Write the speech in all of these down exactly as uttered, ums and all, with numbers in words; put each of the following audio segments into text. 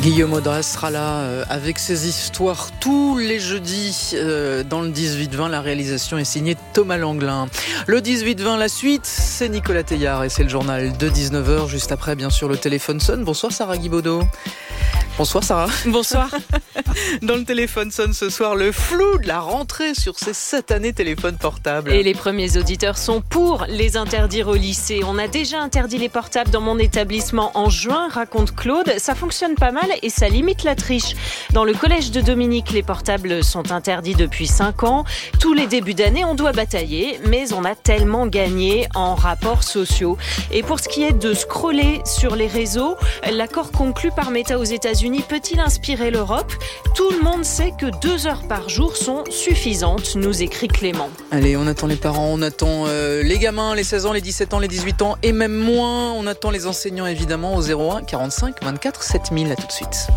Guillaume Audras sera là euh, avec ses histoires tous les jeudis euh, dans le dix-huit vingt. La réalisation est signée Thomas Langlin. Le dix-huit vingt, la suite, c'est Nicolas Teillard et c'est le journal de dix-neuf heures. Juste après, bien sûr, le téléphone sonne. Bonsoir Sarah Guibaudot. Bonsoir Sarah. Bonsoir. Dans le téléphone sonne ce soir le flou de la rentrée sur ces sept années téléphones portables. Et les premiers auditeurs sont pour les interdire au lycée. On a déjà interdit les portables dans mon établissement en juin, raconte Claude. Ça fonctionne pas mal et ça limite la triche. Dans le collège de Dominique, les portables sont interdits depuis cinq ans. Tous les débuts d'année, on doit batailler, mais on a tellement gagné en rapports sociaux. Et pour ce qui est de scroller sur les réseaux, l'accord conclu par Meta aux États-Unis peut-il inspirer l'Europe ? Tout le monde sait que deux heures par jour sont suffisantes, nous écrit Clément. Allez, on attend les parents, on attend euh, les gamins, les seize ans, les dix-sept ans, les dix-huit ans et même moins. On attend les enseignants évidemment au zéro un quarante-cinq vingt-quatre sept mille. À tout de suite.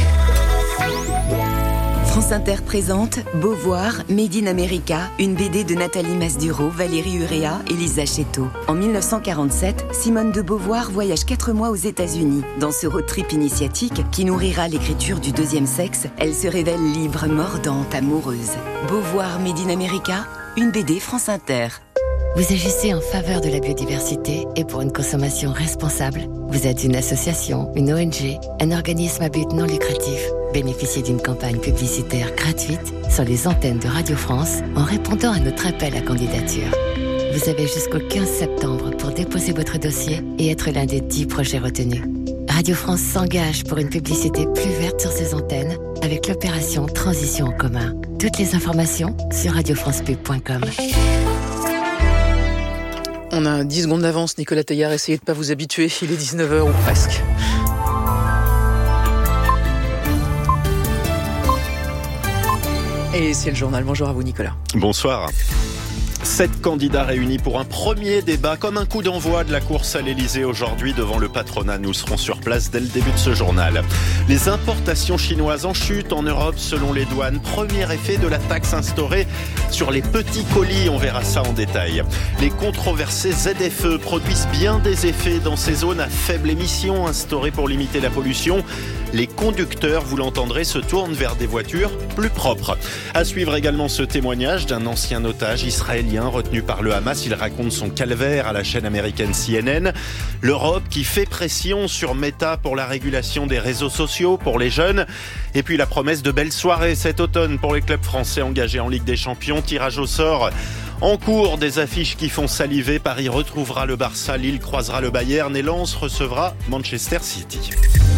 France Inter présente Beauvoir, Made in America, une B D de Nathalie Masduro, Valérie Urrea et Lisa Chetto. En dix-neuf cent quarante-sept, Simone de Beauvoir voyage quatre mois aux États-Unis. Dans ce road trip initiatique qui nourrira l'écriture du deuxième sexe, elle se révèle libre, mordante, amoureuse. Beauvoir, Made in America, une B D France Inter. Vous agissez en faveur de la biodiversité et pour une consommation responsable. Vous êtes une association, une O N G, un organisme à but non lucratif. Bénéficiez d'une campagne publicitaire gratuite sur les antennes de Radio France en répondant à notre appel à candidature. Vous avez jusqu'au quinze septembre pour déposer votre dossier et être l'un des dix projets retenus. Radio France s'engage pour une publicité plus verte sur ses antennes avec l'opération Transition en commun. Toutes les informations sur radio france pub point com. On a dix secondes d'avance, Nicolas Teillard, essayez de ne pas vous habituer, il est dix-neuf heures ou presque. Et c'est le journal, bonjour à vous Nicolas. Bonsoir. Sept candidats réunis pour un premier débat, comme un coup d'envoi de la course à l'Elysée aujourd'hui devant le patronat. Nous serons sur place dès le début de ce journal. Les importations chinoises en chute en Europe selon les douanes. Premier effet de la taxe instaurée sur les petits colis, on verra ça en détail. Les controversés Z F E produisent bien des effets dans ces zones à faible émission instaurées pour limiter la pollution. Les conducteurs, vous l'entendrez, se tournent vers des voitures plus propres. À suivre également ce témoignage d'un ancien otage israélien retenu par le Hamas. Il raconte son calvaire à la chaîne américaine C N N. L'Europe qui fait pression sur Meta pour la régulation des réseaux sociaux pour les jeunes. Et puis la promesse de belles soirées cet automne pour les clubs français engagés en Ligue des Champions. Tirage au sort en cours, des affiches qui font saliver. Paris retrouvera le Barça, Lille croisera le Bayern et Lens recevra Manchester City.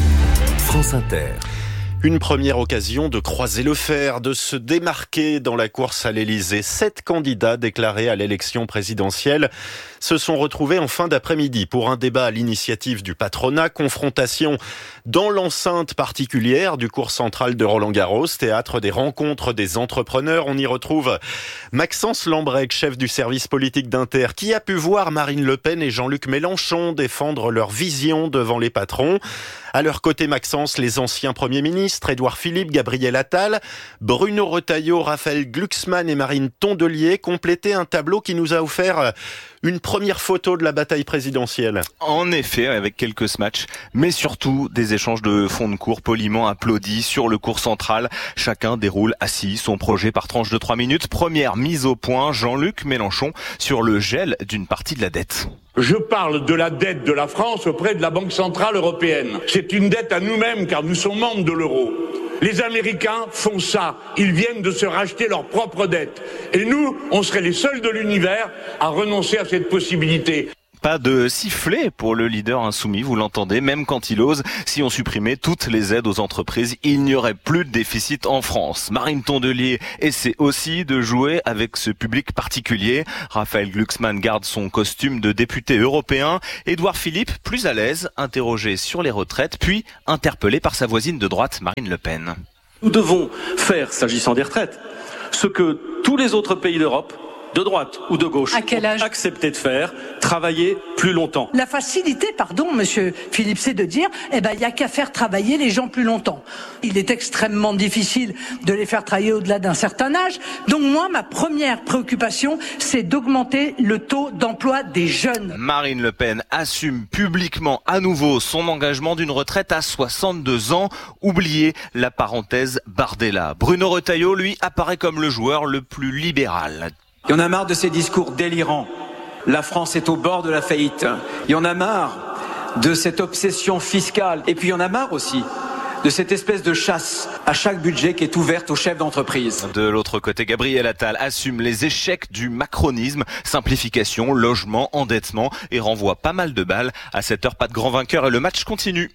France Inter. Une première occasion de croiser le fer, de se démarquer dans la course à l'Elysée. Sept candidats déclarés à l'élection présidentielle se sont retrouvés en fin d'après-midi pour un débat à l'initiative du patronat. Confrontation dans l'enceinte particulière du cours central de Roland-Garros, théâtre des rencontres des entrepreneurs. On y retrouve Maxence Lambrec, chef du service politique d'Inter, qui a pu voir Marine Le Pen et Jean-Luc Mélenchon défendre leur vision devant les patrons. À leur côté, Maxence, les anciens premiers ministres, Édouard Philippe, Gabriel Attal, Bruno Retailleau, Raphaël Glucksmann et Marine Tondelier complétaient un tableau qui nous a offert une première photo de la bataille présidentielle. En effet, avec quelques smatchs, mais surtout des échanges de fonds de cours poliment applaudis sur le cours central. Chacun déroule assis son projet par tranche de trois minutes. Première mise au point, Jean-Luc Mélenchon sur le gel d'une partie de la dette. Je parle de la dette de la France auprès de la Banque Centrale Européenne. C'est une dette à nous-mêmes car nous sommes membres de l'euro. Les Américains font ça. Ils viennent de se racheter leur propre dette. Et nous, on serait les seuls de l'univers à renoncer à cette possibilité. Pas de sifflet pour le leader insoumis, vous l'entendez, même quand il ose. Si on supprimait toutes les aides aux entreprises, il n'y aurait plus de déficit en France. Marine Tondelier essaie aussi de jouer avec ce public particulier. Raphaël Glucksmann garde son costume de député européen. Édouard Philippe, plus à l'aise, interrogé sur les retraites, puis interpellé par sa voisine de droite, Marine Le Pen. Nous devons faire, s'agissant des retraites, ce que tous les autres pays d'Europe de droite ou de gauche, à quel âge? Accepter de faire, travailler plus longtemps. La facilité, pardon, monsieur Philippe, c'est de dire, eh ben, il n'y a qu'à faire travailler les gens plus longtemps. Il est extrêmement difficile de les faire travailler au-delà d'un certain âge. Donc moi, ma première préoccupation, c'est d'augmenter le taux d'emploi des jeunes. Marine Le Pen assume publiquement à nouveau son engagement d'une retraite à soixante-deux ans. Oubliez la parenthèse Bardella. Bruno Retailleau, lui, apparaît comme le joueur le plus libéral. Il y en a marre de ces discours délirants. La France est au bord de la faillite. Il y en a marre de cette obsession fiscale. Et puis il y en a marre aussi de cette espèce de chasse à chaque budget qui est ouverte aux chefs d'entreprise. De l'autre côté, Gabriel Attal assume les échecs du macronisme, simplification, logement, endettement et renvoie pas mal de balles. À cette heure, pas de grand vainqueur et le match continue.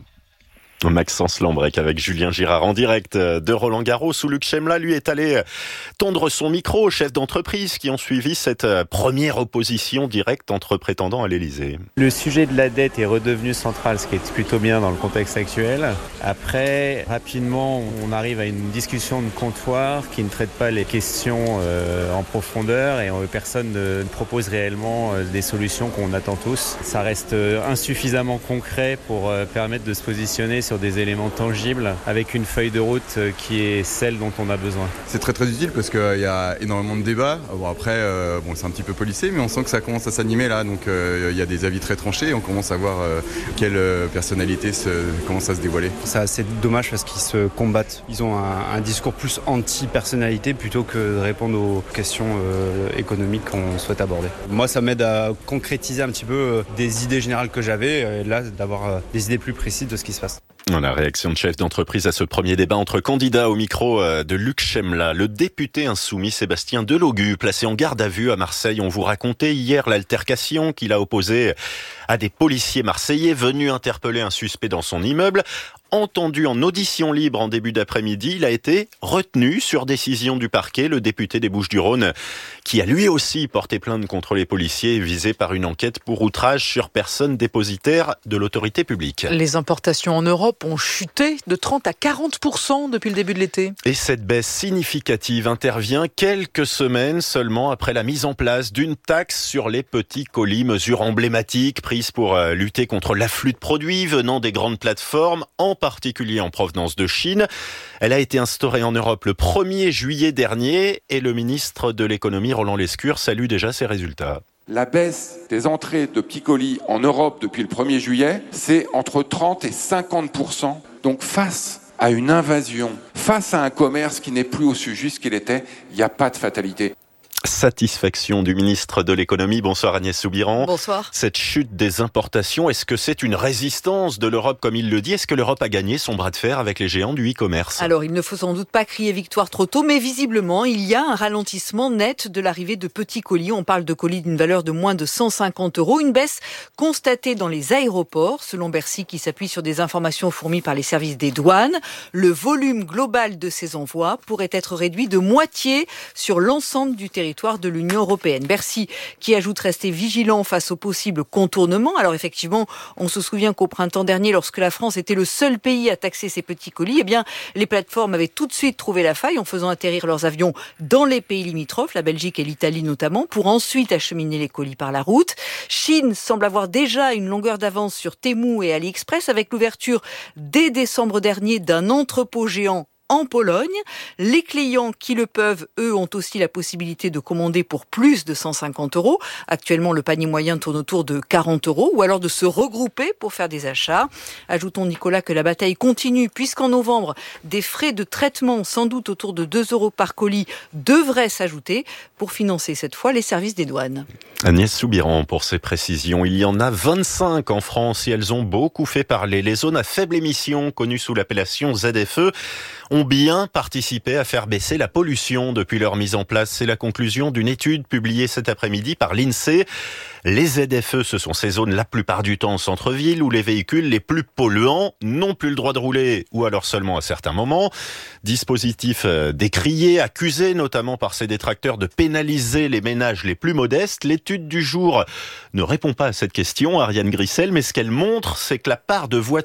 Maxence Lambrec avec Julien Girard en direct de Roland-Garros où Luc Chemla lui est allé tendre son micro aux chefs d'entreprise qui ont suivi cette première opposition directe entre prétendants à l'Elysée. Le sujet de la dette est redevenu central, ce qui est plutôt bien dans le contexte actuel. Après, rapidement, on arrive à une discussion de comptoir qui ne traite pas les questions euh, en profondeur et euh, personne ne propose réellement euh, des solutions qu'on attend tous. Ça reste euh, insuffisamment concret pour euh, permettre de se positionner sur des éléments tangibles avec une feuille de route qui est celle dont on a besoin. C'est très très utile parce qu'il euh, y a énormément de débats. Bon, après, euh, bon, c'est un petit peu policé, mais on sent que ça commence à s'animer là. Donc il euh, y a des avis très tranchés et on commence à voir euh, quelle euh, personnalité se, commence à se dévoiler. C'est assez dommage parce qu'ils se combattent. Ils ont un, un discours plus anti-personnalité plutôt que de répondre aux questions euh, économiques qu'on souhaite aborder. Moi, ça m'aide à concrétiser un petit peu euh, des idées générales que j'avais, et là, d'avoir euh, des idées plus précises de ce qui se passe. La réaction de chef d'entreprise à ce premier débat entre candidats au micro de Luc Chemla. Le député insoumis Sébastien Delogu, placé en garde à vue à Marseille. On vous racontait hier l'altercation qu'il a opposée à des policiers marseillais venus interpeller un suspect dans son immeuble. Entendu en audition libre en début d'après-midi, il a été retenu sur décision du parquet. Le député des Bouches-du-Rhône, qui a lui aussi porté plainte contre les policiers, visé par une enquête pour outrage sur personne dépositaire de l'autorité publique. Les importations en Europe ont chuté de trente à quarante pour cent depuis le début de l'été. Et cette baisse significative intervient quelques semaines seulement après la mise en place d'une taxe sur les petits colis, mesure emblématique prise pour lutter contre l'afflux de produits venant des grandes plateformes, en particulier en provenance de Chine. Elle a été instaurée en Europe le premier juillet dernier et le ministre de l'économie, Roland Lescure, salue déjà ses résultats. La baisse des entrées de petits colis en Europe depuis le premier juillet, c'est entre trente et cinquante pour cent. Donc face à une invasion, face à un commerce qui n'est plus aussi juste qu'il était, il n'y a pas de fatalité. Satisfaction du ministre de l'économie. Bonsoir Agnès Soubiran. Bonsoir. Cette chute des importations, est-ce que c'est une résistance de l'Europe comme il le dit ? Est-ce que l'Europe a gagné son bras de fer avec les géants du e-commerce ? Alors, il ne faut sans doute pas crier victoire trop tôt, mais visiblement, il y a un ralentissement net de l'arrivée de petits colis. On parle de colis d'une valeur de moins de cent cinquante euros. Une baisse constatée dans les aéroports, selon Bercy, qui s'appuie sur des informations fournies par les services des douanes. Le volume global de ces envois pourrait être réduit de moitié sur l'ensemble du territoire de l'Union européenne. Bercy qui ajoute rester vigilant face aux possibles contournements. Alors effectivement, on se souvient qu'au printemps dernier, lorsque la France était le seul pays à taxer ses petits colis, eh bien, les plateformes avaient tout de suite trouvé la faille en faisant atterrir leurs avions dans les pays limitrophes, la Belgique et l'Italie notamment, pour ensuite acheminer les colis par la route. Chine semble avoir déjà une longueur d'avance sur Temu et AliExpress avec l'ouverture dès décembre dernier d'un entrepôt géant en Pologne. Les clients qui le peuvent, eux, ont aussi la possibilité de commander pour plus de cent cinquante euros. Actuellement, le panier moyen tourne autour de quarante euros, ou alors de se regrouper pour faire des achats. Ajoutons, Nicolas, que la bataille continue, puisqu'en novembre, des frais de traitement, sans doute autour de deux euros par colis, devraient s'ajouter pour financer cette fois les services des douanes. Agnès Soubiran pour ces précisions. Il y en a vingt-cinq en France et elles ont beaucoup fait parler. Les zones à faible émission, connues sous l'appellation Z F E, ont bien participé à faire baisser la pollution depuis leur mise en place. C'est la conclusion d'une étude publiée cet après-midi par l'INSEE. Les Z F E, ce sont ces zones la plupart du temps en centre-ville où les véhicules les plus polluants n'ont plus le droit de rouler ou alors seulement à certains moments. Dispositif décrié, accusé notamment par ses détracteurs de pénaliser les ménages les plus modestes. L'étude du jour ne répond pas à cette question, Ariane Grissel, mais ce qu'elle montre, c'est que la part de voitures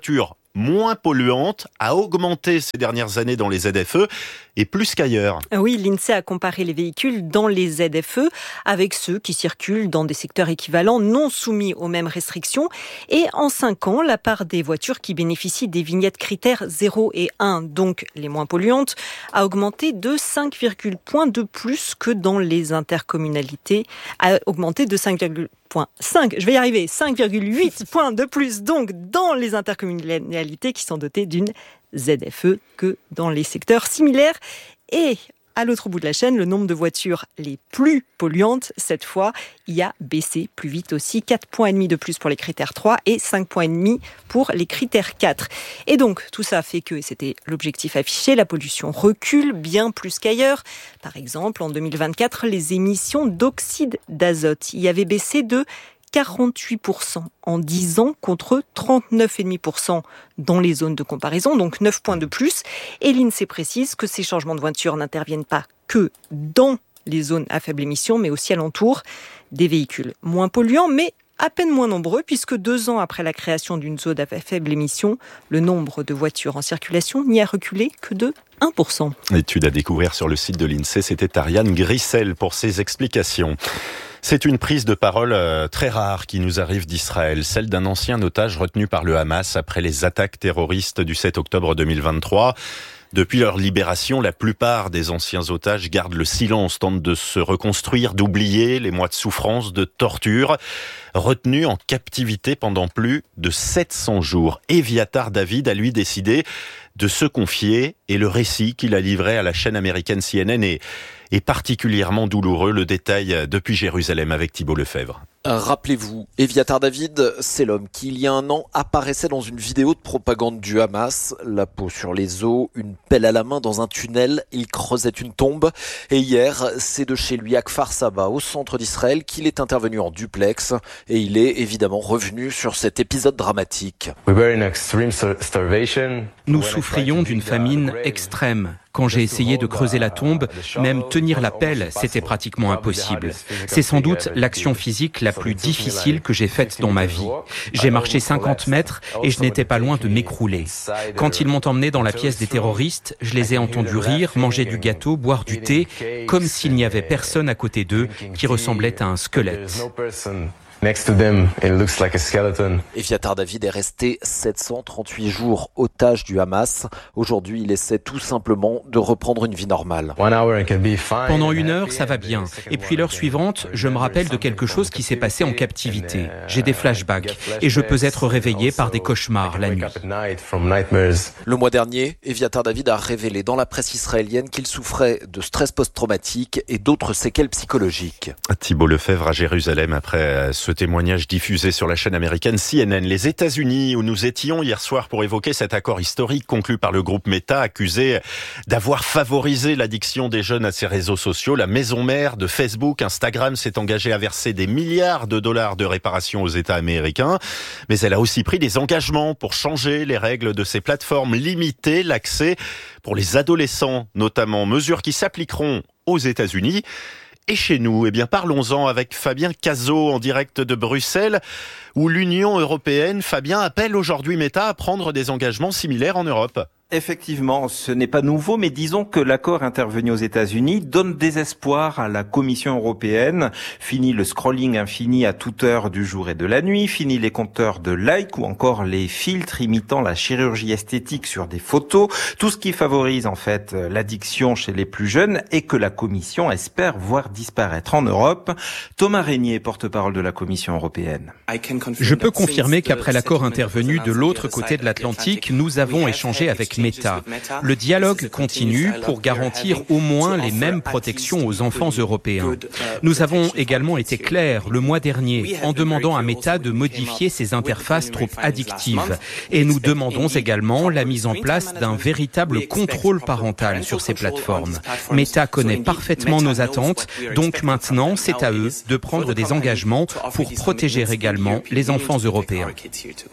moins polluante, a augmenté ces dernières années dans les Z F E et plus qu'ailleurs. Oui, l'INSEE a comparé les véhicules dans les Z F E avec ceux qui circulent dans des secteurs équivalents non soumis aux mêmes restrictions. Et en cinq ans, la part des voitures qui bénéficient des vignettes critères zéro et un, donc les moins polluantes, a augmenté de cinq virgule points de plus que dans les intercommunalités, a augmenté de cinq virgule cinq, je vais y arriver, cinq virgule huit points de plus donc dans les intercommunalités qui sont dotées d'une Z F E que dans les secteurs similaires. Et à l'autre bout de la chaîne, le nombre de voitures les plus polluantes, cette fois, y a baissé plus vite aussi. quatre virgule cinq points de plus pour les critères trois et cinq virgule cinq points pour les critères quatre. Et donc, tout ça fait que, et c'était l'objectif affiché, la pollution recule bien plus qu'ailleurs. Par exemple, en deux mille vingt-quatre, les émissions d'oxyde d'azote y avaient baissé de quarante-huit pour cent en dix ans contre trente-neuf virgule cinq pour cent dans les zones de comparaison, donc neuf points de plus. Et l'INSEE précise que ces changements de voiture n'interviennent pas que dans les zones à faible émission, mais aussi alentour des véhicules moins polluants, mais à peine moins nombreux, puisque deux ans après la création d'une zone à faible émission, le nombre de voitures en circulation n'y a reculé que de un pour cent. Étude à découvrir sur le site de l'INSEE, c'était Ariane Grissel pour ses explications. C'est une prise de parole très rare qui nous arrive d'Israël, celle d'un ancien otage retenu par le Hamas après les attaques terroristes du sept octobre deux mille vingt-trois. Depuis leur libération, la plupart des anciens otages gardent le silence, tentent de se reconstruire, d'oublier les mois de souffrance, de torture. Retenu en captivité pendant plus de sept cents jours, Eviatar David a lui décidé de se confier et le récit qu'il a livré à la chaîne américaine C N N est, est particulièrement douloureux. Le détail depuis Jérusalem avec Thibault Lefebvre. Rappelez-vous, Eviatar David, c'est l'homme qui, il y a un an, apparaissait dans une vidéo de propagande du Hamas. La peau sur les os, une pelle à la main dans un tunnel, il creusait une tombe. Et hier, c'est de chez lui à Kfar Saba, au centre d'Israël, qu'il est intervenu en duplex. Et il est évidemment revenu sur cet épisode dramatique. Nous souffrions d'une famine extrême. Quand j'ai essayé de creuser la tombe, même tenir la pelle, c'était pratiquement impossible. C'est sans doute l'action physique la plus difficile que j'ai faite dans ma vie. J'ai marché cinquante mètres et je n'étais pas loin de m'écrouler. Quand ils m'ont emmené dans la pièce des terroristes, je les ai entendus rire, manger du gâteau, boire du thé, comme s'il n'y avait personne à côté d'eux qui ressemblait à un squelette. Next to them, it looks like a skeleton. Eviatar David est resté sept cent trente-huit jours otage du Hamas. Aujourd'hui, il essaie tout simplement de reprendre une vie normale. Pendant une heure, ça va bien. Et puis l'heure suivante, je me rappelle de quelque chose qui s'est passé en captivité. J'ai des flashbacks et je peux être réveillé par des cauchemars la nuit. Le mois dernier, Eviatar David a révélé dans la presse israélienne qu'il souffrait de stress post-traumatique et d'autres séquelles psychologiques. Thibault Lefebvre à Jérusalem après ce Ce témoignage diffusé sur la chaîne américaine C N N. Les États-Unis, où nous étions hier soir pour évoquer cet accord historique conclu par le groupe Meta, accusé d'avoir favorisé l'addiction des jeunes à ces réseaux sociaux. La maison mère de Facebook, Instagram, s'est engagée à verser des milliards de dollars de réparation aux États américains. Mais elle a aussi pris des engagements pour changer les règles de ces plateformes, limiter l'accès pour les adolescents, notamment. Mesures qui s'appliqueront aux États-Unis. Et chez nous, eh bien, parlons-en avec Fabien Cazot en direct de Bruxelles, où l'Union européenne, Fabien, appelle aujourd'hui Meta à prendre des engagements similaires en Europe. Effectivement, ce n'est pas nouveau, mais disons que l'accord intervenu aux États-Unis donne des espoirs à la Commission européenne. Fini le scrolling infini à toute heure du jour et de la nuit, fini les compteurs de likes ou encore les filtres imitant la chirurgie esthétique sur des photos. Tout ce qui favorise en fait l'addiction chez les plus jeunes et que la Commission espère voir disparaître en Europe. Thomas Régnier, porte-parole de la Commission européenne. Je peux confirmer qu'après l'accord intervenu de l'autre côté de l'Atlantique, nous avons échangé avec Meta. Le dialogue continue pour garantir au moins les mêmes protections aux enfants européens. Nous avons également été clairs le mois dernier en demandant à Meta de modifier ses interfaces trop addictives. Et nous demandons également la mise en place d'un véritable contrôle parental sur ces plateformes. Meta connaît parfaitement nos attentes, donc maintenant c'est à eux de prendre des engagements pour protéger également les enfants européens.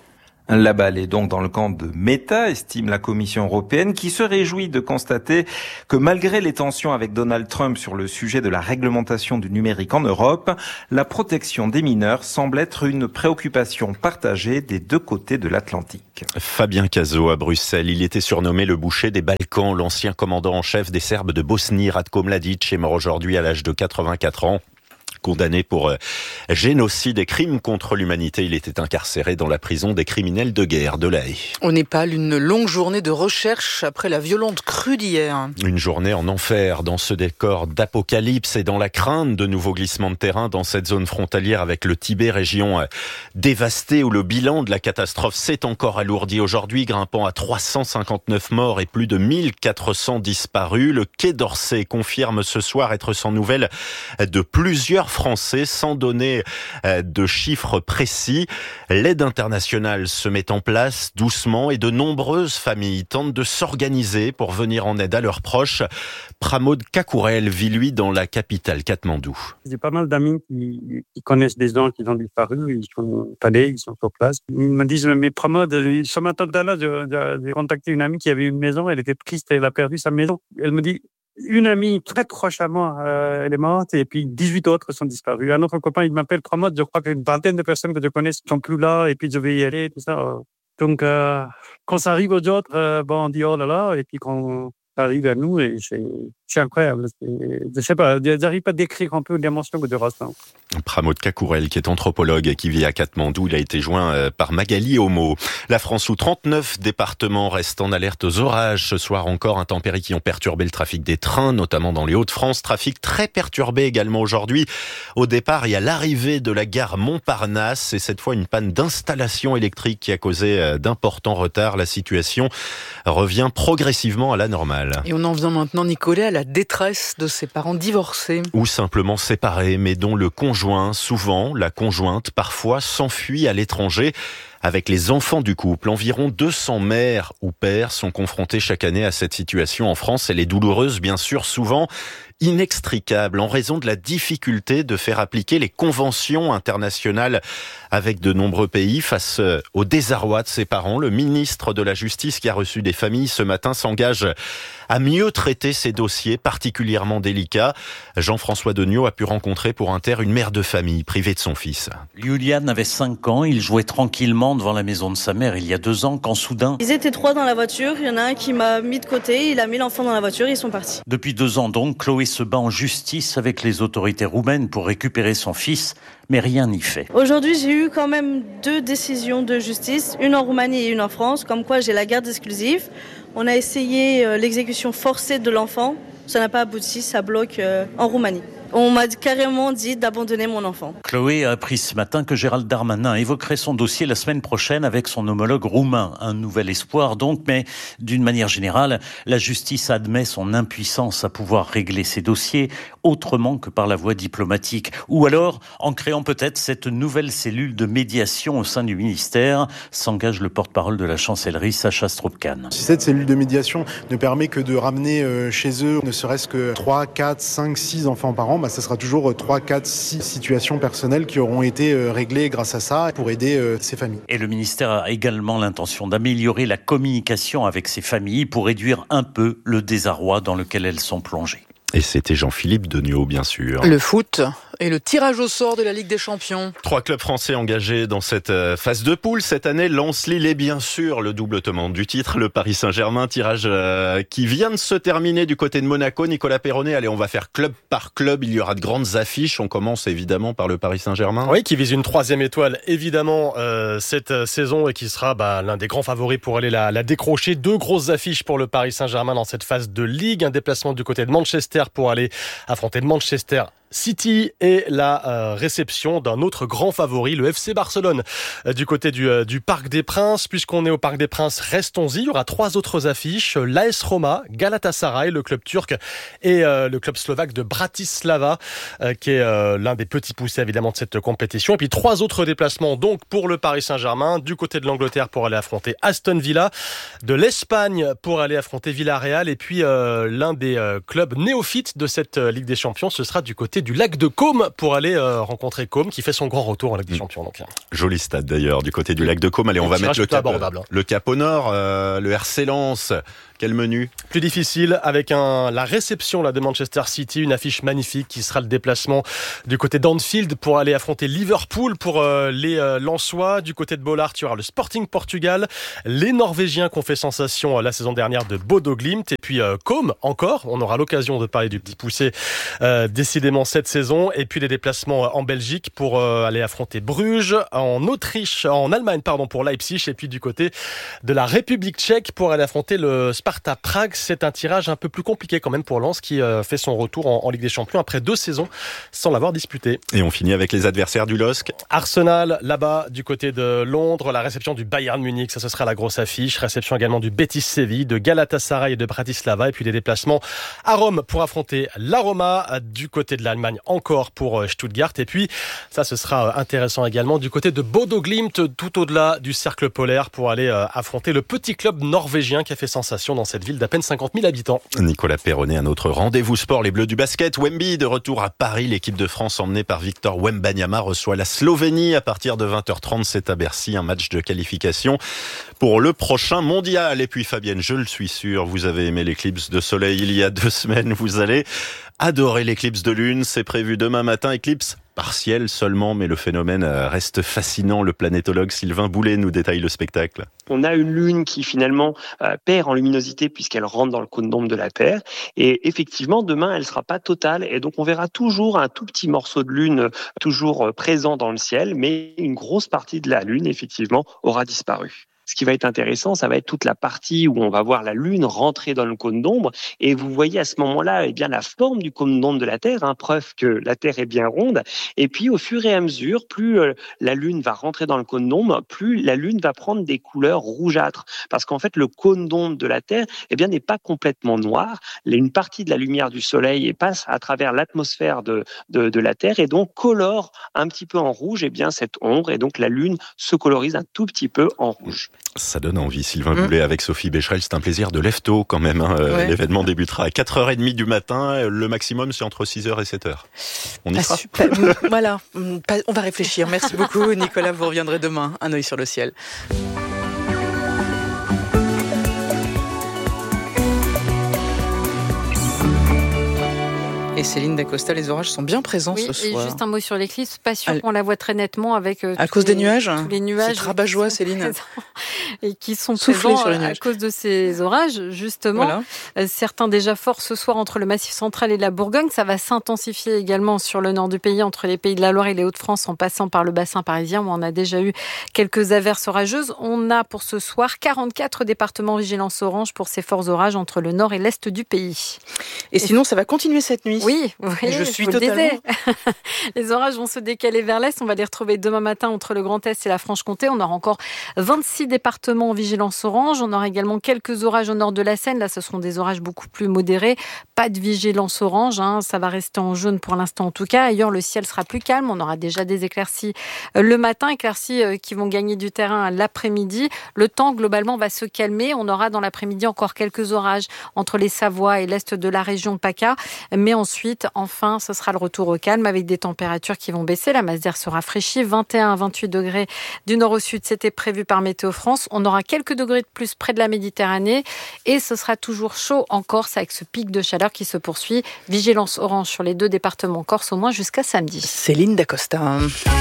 La balle est donc dans le camp de Meta, estime la Commission européenne, qui se réjouit de constater que malgré les tensions avec Donald Trump sur le sujet de la réglementation du numérique en Europe, la protection des mineurs semble être une préoccupation partagée des deux côtés de l'Atlantique. Fabien Cazot à Bruxelles, il était surnommé le boucher des Balkans. L'ancien commandant en chef des Serbes de Bosnie, Ratko Mladic, est mort aujourd'hui à l'âge de quatre-vingt-quatre ans. Condamné pour génocide et crimes contre l'humanité, il était incarcéré dans la prison des criminels de guerre de La Haye. Au Népal, une longue journée de recherche après la violente crue d'hier. Une journée en enfer dans ce décor d'apocalypse et dans la crainte de nouveaux glissements de terrain dans cette zone frontalière avec le Tibet, région dévastée où le bilan de la catastrophe s'est encore alourdi aujourd'hui, grimpant à trois cent cinquante-neuf morts et plus de mille quatre cents disparus. Le Quai d'Orsay confirme ce soir être sans nouvelles de plusieurs Français sans donner de chiffres précis. L'aide internationale se met en place doucement et de nombreuses familles tentent de s'organiser pour venir en aide à leurs proches. Pramod Kakourel vit lui dans la capitale Katmandou. J'ai pas mal d'amis qui, qui connaissent des gens qui ont disparu, ils sont allés, ils sont sur place. Ils me disent, mais Pramod, ce matin-là, j'ai contacté une amie qui avait une maison, elle était triste, elle a perdu sa maison. Elle me dit, une amie très proche à moi, euh, elle est morte, et puis dix-huit autres sont disparus. Un autre copain, il m'appelle Pramod, je crois qu'une vingtaine de personnes que je connais sont plus là, et puis je vais y aller, tout ça. Donc, euh, quand ça arrive aux autres, euh, bon, on dit oh là là, et puis quand ça arrive à nous, et c'est, c'est incroyable. C'est, je sais pas, j'arrive pas à décrire un peu l'émotion que je ressens. Pramod Kakourel, qui est anthropologue et qui vit à Katmandou, il a été joint par Magali Homo. La France où trente-neuf départements restent en alerte aux orages. Ce soir encore, intempéries qui ont perturbé le trafic des trains, notamment dans les Hauts-de-France. Trafic très perturbé également aujourd'hui. Au départ et à l'arrivée de la gare Montparnasse, et cette fois une panne d'installation électrique qui a causé d'importants retards. La situation revient progressivement à la normale. Et on en vient maintenant, Nicolas, à la détresse de ses parents divorcés. Ou simplement séparés, mais dont le conjoint, souvent la conjointe, parfois s'enfuit à l'étranger. Avec les enfants du couple, environ deux cents mères ou pères sont confrontés chaque année à cette situation en France. Elle est douloureuse, bien sûr, souvent inextricable en raison de la difficulté de faire appliquer les conventions internationales avec de nombreux pays. Face au désarroi de ses parents, le ministre de la Justice, qui a reçu des familles ce matin, s'engage à mieux traiter ces dossiers particulièrement délicats. Jean-François Degnaud a pu rencontrer pour Inter une mère de famille privée de son fils. Julian avait cinq ans, il jouait tranquillement devant la maison de sa mère il y a deux ans quand soudain... Ils étaient trois dans la voiture, il y en a un qui m'a mis de côté, il a mis l'enfant dans la voiture et ils sont partis. Depuis deux ans donc, Chloé se bat en justice avec les autorités roumaines pour récupérer son fils, mais rien n'y fait. Aujourd'hui, j'ai eu quand même deux décisions de justice, une en Roumanie et une en France, comme quoi j'ai la garde exclusive. On a essayé l'exécution forcée de l'enfant, ça n'a pas abouti, ça bloque en Roumanie. On m'a carrément dit d'abandonner mon enfant. Chloé a appris ce matin que Gérald Darmanin évoquerait son dossier la semaine prochaine avec son homologue roumain. Un nouvel espoir donc, mais d'une manière générale, la justice admet son impuissance à pouvoir régler ses dossiers autrement que par la voie diplomatique. Ou alors, en créant peut-être cette nouvelle cellule de médiation au sein du ministère, s'engage le porte-parole de la chancellerie, Sacha Stroopkane. Si cette cellule de médiation ne permet que de ramener chez eux ne serait-ce que trois, quatre, cinq, six enfants par an, bah, ça sera toujours trois, quatre, six situations personnelles qui auront été réglées grâce à ça pour aider ces familles. Et le ministère a également l'intention d'améliorer la communication avec ces familles pour réduire un peu le désarroi dans lequel elles sont plongées. Et c'était Jean-Philippe Degnaud, bien sûr. Le foot et le tirage au sort de la Ligue des Champions. Trois clubs français engagés dans cette phase de poule cette année. Lens, Lille et bien sûr le double tenant du titre, le Paris Saint-Germain. Tirage euh, qui vient de se terminer du côté de Monaco. Nicolas Perronnet, allez, on va faire club par club. Il y aura de grandes affiches. On commence évidemment par le Paris Saint-Germain. Oui, qui vise une troisième étoile évidemment euh, cette saison et qui sera bah, l'un des grands favoris pour aller la, la décrocher. Deux grosses affiches pour le Paris Saint-Germain dans cette phase de Ligue. Un déplacement du côté de Manchester pour aller affronter le Manchester City et la euh, réception d'un autre grand favori, le F C Barcelone, euh, du côté du, euh, du Parc des Princes. Puisqu'on est au Parc des Princes, restons-y. Il y aura trois autres affiches. L'A S Roma, Galatasaray, le club turc, et euh, le club slovaque de Bratislava, euh, qui est euh, l'un des petits poussés évidemment de cette compétition. Et puis trois autres déplacements donc pour le Paris Saint-Germain, du côté de l'Angleterre pour aller affronter Aston Villa, de l'Espagne pour aller affronter Villarreal, et puis euh, l'un des euh, clubs néophytes de cette euh, Ligue des Champions, ce sera du côté côté du lac de Caume pour aller euh, rencontrer Caume qui fait son grand retour en Ligue des Champions. Donc. Joli stade d'ailleurs du côté du lac de Caume. Allez, on va mettre le cap, abordable, hein. le cap au nord, euh, le R C Lens. Quel menu ? Plus difficile avec un, la réception là, de Manchester City, une affiche magnifique qui sera le déplacement du côté d'Anfield pour aller affronter Liverpool pour euh, les euh, Lensois. Du côté de Bollard, tu auras le Sporting Portugal, les Norvégiens qui ont fait sensation euh, la saison dernière de Bodo Glimt et puis euh, Caume encore. On aura l'occasion de parler du petit poussé euh, décidément cette saison. Et puis les déplacements en Belgique pour euh, aller affronter Bruges, en Autriche, en Allemagne pardon pour Leipzig et puis du côté de la République tchèque pour aller affronter le Sparta Prague. C'est un tirage un peu plus compliqué quand même pour Lens qui euh, fait son retour en, en Ligue des Champions après deux saisons sans l'avoir disputé. Et on finit avec les adversaires du L O S C. Arsenal là-bas du côté de Londres, la réception du Bayern Munich, ça ce sera la grosse affiche. Réception également du Betis Séville, de Galatasaray et de Bratislava et puis des déplacements à Rome pour affronter la Roma, du côté de l'Allemagne encore pour Stuttgart et puis ça ce sera intéressant également du côté de Bodo Glimt tout au-delà du cercle polaire pour aller euh, affronter le petit club norvégien qui a fait sensation dans cette ville d'à peine cinquante mille habitants. Nicolas Perronnet, un autre rendez-vous sport, les Bleus du basket. Wemby de retour à Paris. L'équipe de France emmenée par Victor Wembanyama reçoit la Slovénie à partir de vingt heures trente. C'est à Bercy, un match de qualification pour le prochain mondial. Et puis Fabienne, je le suis sûr, vous avez aimé l'éclipse de soleil il y a deux semaines. Vous allez adorer l'éclipse de lune. C'est prévu demain matin. Éclipse partielle seulement, mais le phénomène reste fascinant. Le planétologue Sylvain Boulet nous détaille le spectacle. On a une lune qui finalement euh, perd en luminosité puisqu'elle rentre dans le cône d'ombre de la Terre. Et effectivement, demain, elle sera pas totale. Et donc, on verra toujours un tout petit morceau de lune euh, toujours euh, présent dans le ciel. Mais une grosse partie de la lune, effectivement, aura disparu. Ce qui va être intéressant, ça va être toute la partie où on va voir la Lune rentrer dans le cône d'ombre. Et vous voyez à ce moment-là eh bien, la forme du cône d'ombre de la Terre, hein, preuve que la Terre est bien ronde. Et puis, au fur et à mesure, plus euh, la Lune va rentrer dans le cône d'ombre, plus la Lune va prendre des couleurs rougeâtres. Parce qu'en fait, le cône d'ombre de la Terre eh bien, n'est pas complètement noir. Une partie de la lumière du Soleil passe à travers l'atmosphère de, de, de la Terre et donc colore un petit peu en rouge eh bien, cette ombre. Et donc, la Lune se colorise un tout petit peu en rouge. Ça donne envie. Sylvain mmh. Boulet avec Sophie Becherel, c'est un plaisir de lève tôt quand même. Hein. Ouais. L'événement débutera à quatre heures trente du matin. Le maximum, c'est entre six heures et sept heures. On y ah, sera. Super. Voilà, on va réfléchir. Merci beaucoup Nicolas, vous reviendrez demain. Un œil sur le ciel. Et Céline Dacosta, les orages sont bien présents oui, ce soir. Et juste un mot sur l'éclipse, pas sûr qu'on la voit très nettement avec euh, à cause les, des nuages. Tous les nuages. C'est rabat-joie, Céline. Et qui sont Soufflés présents sur les nuages. à cause de ces orages, justement. Voilà. Euh, certains déjà forts ce soir entre le Massif central et la Bourgogne. Ça va s'intensifier également sur le nord du pays, entre les Pays de la Loire et les Hauts-de-France, en passant par le bassin parisien où on a déjà eu quelques averses orageuses. On a pour ce soir quarante-quatre départements vigilance orange pour ces forts orages entre le nord et l'est du pays. Et, et sinon, ça va continuer cette nuit. Oui, oui. Je suis totalement. Les orages vont se décaler vers l'est. On va les retrouver demain matin entre le Grand Est et la Franche-Comté. On aura encore vingt-six départements en vigilance orange. On aura également quelques orages au nord de la Seine. Là, ce seront des orages beaucoup plus modérés. Pas de vigilance orange. Hein. Ça va rester en jaune pour l'instant en tout cas. Ailleurs, le ciel sera plus calme. On aura déjà des éclaircies le matin, éclaircies qui vont gagner du terrain l'après-midi. Le temps, globalement, va se calmer. On aura dans l'après-midi encore quelques orages entre les Savoies et l'est de la région PACA. Mais ensuite, enfin, ce sera le retour au calme avec des températures qui vont baisser. La masse d'air se rafraîchit. vingt et un à vingt-huit degrés du nord au sud, c'était prévu par Météo France. On aura quelques degrés de plus près de la Méditerranée et ce sera toujours chaud en Corse avec ce pic de chaleur qui se poursuit. Vigilance orange sur les deux départements corse au moins jusqu'à samedi. Céline Dacosta.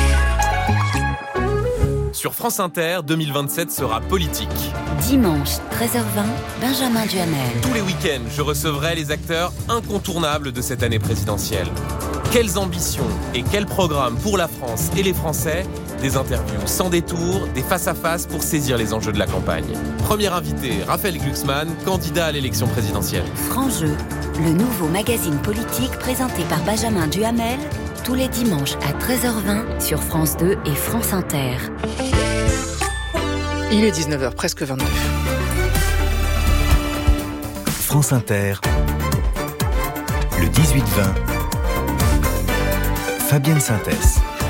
Sur France Inter, deux mille vingt-sept sera politique. Dimanche, treize heures vingt, Benjamin Duhamel. Tous les week-ends, je recevrai les acteurs incontournables de cette année présidentielle. Quelles ambitions et quels programmes pour la France et les Français? Des interviews sans détour, des face-à-face pour saisir les enjeux de la campagne. Premier invité, Raphaël Glucksmann, candidat à l'élection présidentielle. Franc-jeu, le nouveau magazine politique présenté par Benjamin Duhamel, tous les dimanches à treize heures vingt sur France deux et France Inter. Il est dix-neuf heures, presque vingt-deux. France Inter, le dix-huit vingt, Fabienne Synthèse.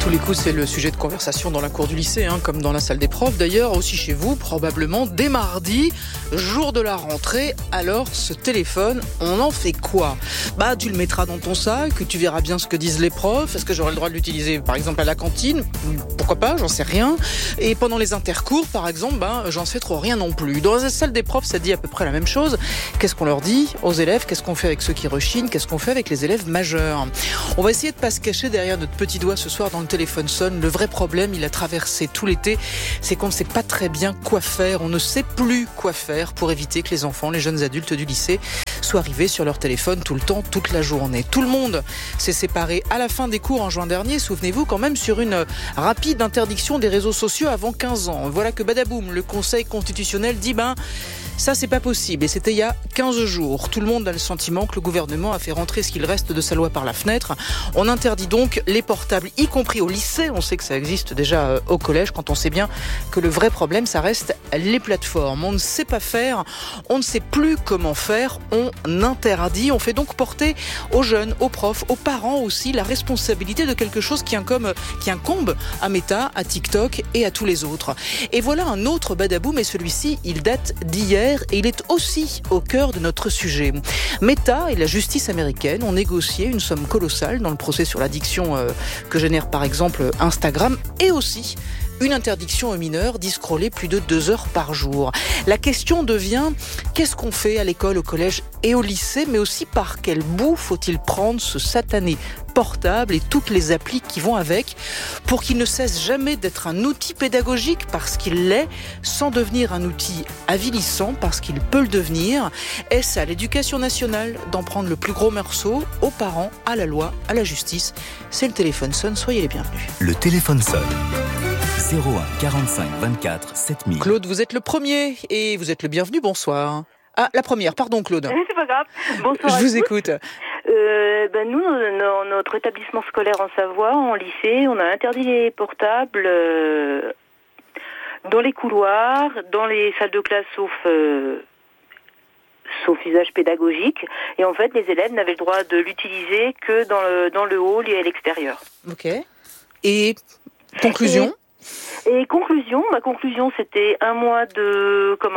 tous les coups, c'est le sujet de conversation dans la cour du lycée, hein, comme dans la salle des profs d'ailleurs, aussi chez vous, probablement dès mardi, jour de la rentrée. Alors, ce téléphone, on en fait quoi ? Bah, tu le mettras dans ton sac, tu verras bien ce que disent les profs. Est-ce que j'aurai le droit de l'utiliser, par exemple, à la cantine ? Pourquoi pas ? J'en sais rien. Et pendant les intercours, par exemple, bah, j'en sais trop rien non plus. Dans la salle des profs, ça dit à peu près la même chose. Qu'est-ce qu'on leur dit aux élèves ? Qu'est-ce qu'on fait avec ceux qui rechignent ? Qu'est-ce qu'on fait avec les élèves majeurs ? On va essayer de pas se cacher derrière notre petit doigt ce soir dans le téléphone sonne. Le vrai problème, il a traversé tout l'été, c'est qu'on ne sait pas très bien quoi faire. On ne sait plus quoi faire pour éviter que les enfants, les jeunes adultes du lycée soient arrivés sur leur téléphone tout le temps, toute la journée. Tout le monde s'est séparé à la fin des cours en juin dernier, souvenez-vous quand même, sur une rapide interdiction des réseaux sociaux avant quinze ans. Voilà que badaboum, le Conseil constitutionnel dit ben ça, c'est pas possible. Et c'était il y a quinze jours. Tout le monde a le sentiment que le gouvernement a fait rentrer ce qu'il reste de sa loi par la fenêtre. On interdit donc les portables, y compris au lycée. On sait que ça existe déjà au collège, quand on sait bien que le vrai problème, ça reste les plateformes. On ne sait pas faire, on ne sait plus comment faire, on interdit. On fait donc porter aux jeunes, aux profs, aux parents aussi, la responsabilité de quelque chose qui incombe, qui incombe à Meta, à TikTok et à tous les autres. Et voilà un autre badaboum, et celui-ci, il date d'hier. Et il est aussi au cœur de notre sujet. Meta et la justice américaine ont négocié une somme colossale dans le procès sur l'addiction euh, que génère par exemple Instagram, et aussi une interdiction aux mineurs d'y scroller plus de deux heures par jour. La question devient, qu'est-ce qu'on fait à l'école, au collège et au lycée, mais aussi par quel bout faut-il prendre ce satané portable et toutes les applis qui vont avec, pour qu'il ne cesse jamais d'être un outil pédagogique parce qu'il l'est, sans devenir un outil avilissant parce qu'il peut le devenir. Est-ce à l'éducation nationale d'en prendre le plus gros morceau, aux parents, à la loi, à la justice ? C'est le téléphone sonne, soyez les bienvenus. Le téléphone sonne. zéro un quarante-cinq vingt-quatre sept mille. Claude, vous êtes le premier et vous êtes le bienvenu, bonsoir. Ah, la première, pardon Claude. C'est pas grave. Bonsoir. Je vous écoute. Euh, ben nous, dans notre établissement scolaire en Savoie, en lycée, on a interdit les portables euh, dans les couloirs, dans les salles de classe, sauf euh, sauf usage pédagogique. Et en fait, les élèves n'avaient le droit de l'utiliser que dans le dans le hall et à l'extérieur. Ok. Et conclusion ? Et, et conclusion, ma conclusion, c'était un mois de comment ?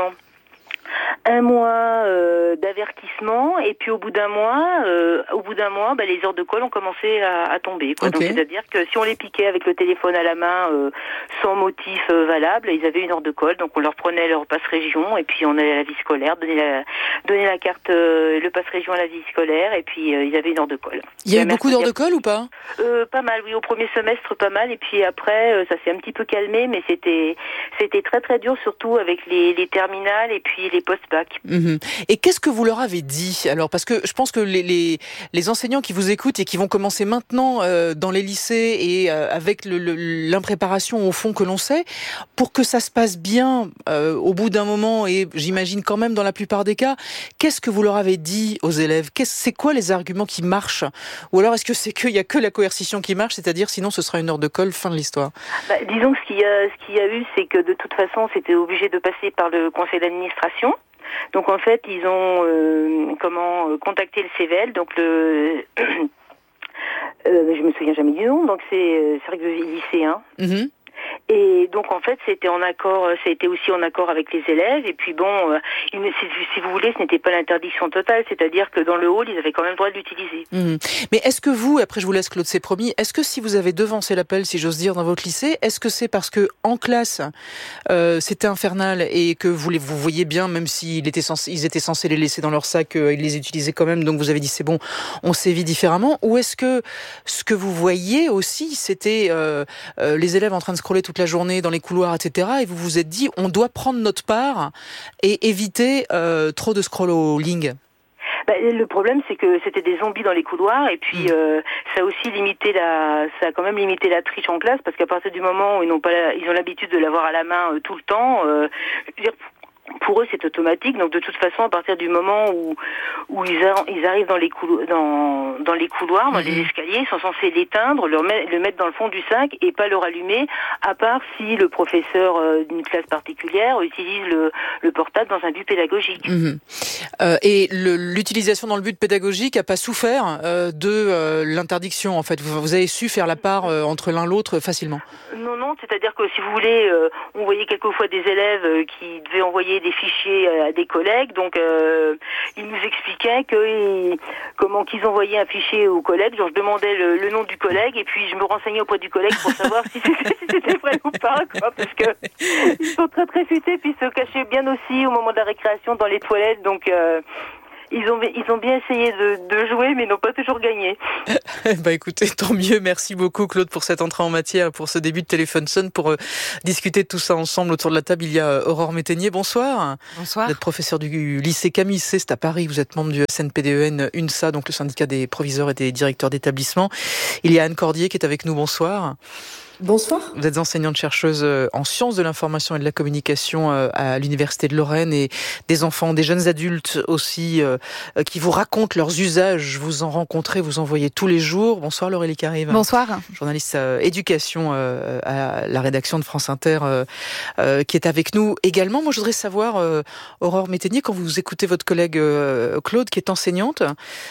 Un mois euh, d'avertissement, et puis au bout d'un mois, euh, au bout d'un mois, bah, les heures de colle ont commencé à, à tomber. Quoi. Okay. Donc c'est-à-dire que si on les piquait avec le téléphone à la main, euh, sans motif euh, valable, ils avaient une heure de colle. Donc on leur prenait leur passe région, et puis on allait à la vie scolaire, donner la, donner la carte, euh, le passe région à la vie scolaire, et puis euh, ils avaient une heure de colle. Il y a eu beaucoup d'heures de colle ou pas ? euh, Pas mal, oui. Au premier semestre, pas mal, et puis après, euh, ça s'est un petit peu calmé, mais c'était c'était très très dur, surtout avec les, les terminales et puis les post-bac. Mmh. Et qu'est-ce que vous leur avez dit ? Alors, parce que je pense que les, les, les enseignants qui vous écoutent et qui vont commencer maintenant euh, dans les lycées et euh, avec le, le, l'impréparation au fond que l'on sait, pour que ça se passe bien euh, au bout d'un moment, et j'imagine quand même dans la plupart des cas, qu'est-ce que vous leur avez dit aux élèves ? Qu'est-ce, c'est quoi les arguments qui marchent ? Ou alors est-ce que c'est qu'il n'y a que la coercition qui marche, c'est-à-dire sinon ce sera une heure de colle, fin de l'histoire ? Bah, disons que ce qu'il y a, ce qu'il y a eu, c'est que de toute façon, c'était obligé de passer par le conseil d'administration. Donc en fait, ils ont euh, comment euh, contacté le C V L, donc le euh, je me souviens jamais du nom, donc c'est c'est vrai que lycéen. Mm-hmm. Et donc en fait, c'était en accord, ça a été aussi en accord avec les élèves. Et puis bon, euh, il, si, si vous voulez, ce n'était pas l'interdiction totale, c'est-à-dire que dans le hall, ils avaient quand même le droit de l'utiliser. Mmh. Mais est-ce que vous, après je vous laisse Claude, c'est promis, est-ce que si vous avez devancé l'appel, si j'ose dire, dans votre lycée, est-ce que c'est parce que en classe, euh, c'était infernal et que vous les vous voyez bien, même s'ils étaient censés, ils étaient censés les laisser dans leur sac, euh, ils les utilisaient quand même, donc vous avez dit c'est bon, on sévit différemment, ou est-ce que ce que vous voyez aussi, c'était euh, euh, les élèves en train de scroller toute la journée dans les couloirs, et cetera. Et vous vous êtes dit, on doit prendre notre part et éviter euh, trop de scrolling. Bah, le problème, c'est que c'était des zombies dans les couloirs, et puis mmh. euh, ça a aussi limité la, ça a quand même limité la triche en classe, parce qu'à partir du moment où ils n'ont pas, la, ils ont l'habitude de l'avoir à la main euh, tout le temps. Euh, je veux dire, pour eux, c'est automatique. Donc, de toute façon, à partir du moment où où ils, a, ils arrivent dans les couloirs, dans dans les couloirs, dans mmh. les escaliers, ils sont censés l'éteindre, le, met, le mettre dans le fond du sac et pas le rallumer, à part si le professeur euh, d'une classe particulière utilise le, le portable dans un but pédagogique. Mmh. Euh, et le, l'utilisation dans le but pédagogique n'a pas souffert euh, de euh, l'interdiction. En fait, vous, vous avez su faire la part euh, entre l'un l'autre facilement. Non, non. C'est-à-dire que si vous voulez, euh, on voyait quelquefois des élèves euh, qui devaient envoyer des fichiers à des collègues, donc euh, ils nous expliquaient que ils, comment qu'ils envoyaient un fichier au collègue. Genre, je demandais le, le nom du collègue et puis je me renseignais auprès du collègue pour savoir si c'était, si c'était vrai ou pas, quoi, parce que ils sont très très futés, puis ils se cachaient bien aussi au moment de la récréation dans les toilettes, donc. Euh, Ils ont, ils ont bien essayé de, de jouer, mais n'ont pas toujours gagné. Bah écoutez, tant mieux. Merci beaucoup, Claude, pour cette entrée en matière, pour ce début de Téléphone Sonne, pour euh, discuter de tout ça ensemble. Autour de la table, il y a Aurore Métainier. Bonsoir. Bonsoir. Vous êtes professeur du lycée Camille C, c'est à Paris. Vous êtes membre du S N P D E N UNSA, donc le syndicat des proviseurs et des directeurs d'établissement. Il y a Anne Cordier qui est avec nous. Bonsoir. Bonsoir. Vous êtes enseignante-chercheuse en sciences de l'information et de la communication à l'Université de Lorraine, et des enfants, des jeunes adultes aussi qui vous racontent leurs usages. Vous en rencontrez, vous en voyez tous les jours. Bonsoir Laurélie Carive. Bonsoir. Journaliste euh, éducation euh, à la rédaction de France Inter euh, euh, qui est avec nous également. Moi je voudrais savoir, euh, Aurore Métainier, quand vous écoutez votre collègue euh, Claude qui est enseignante,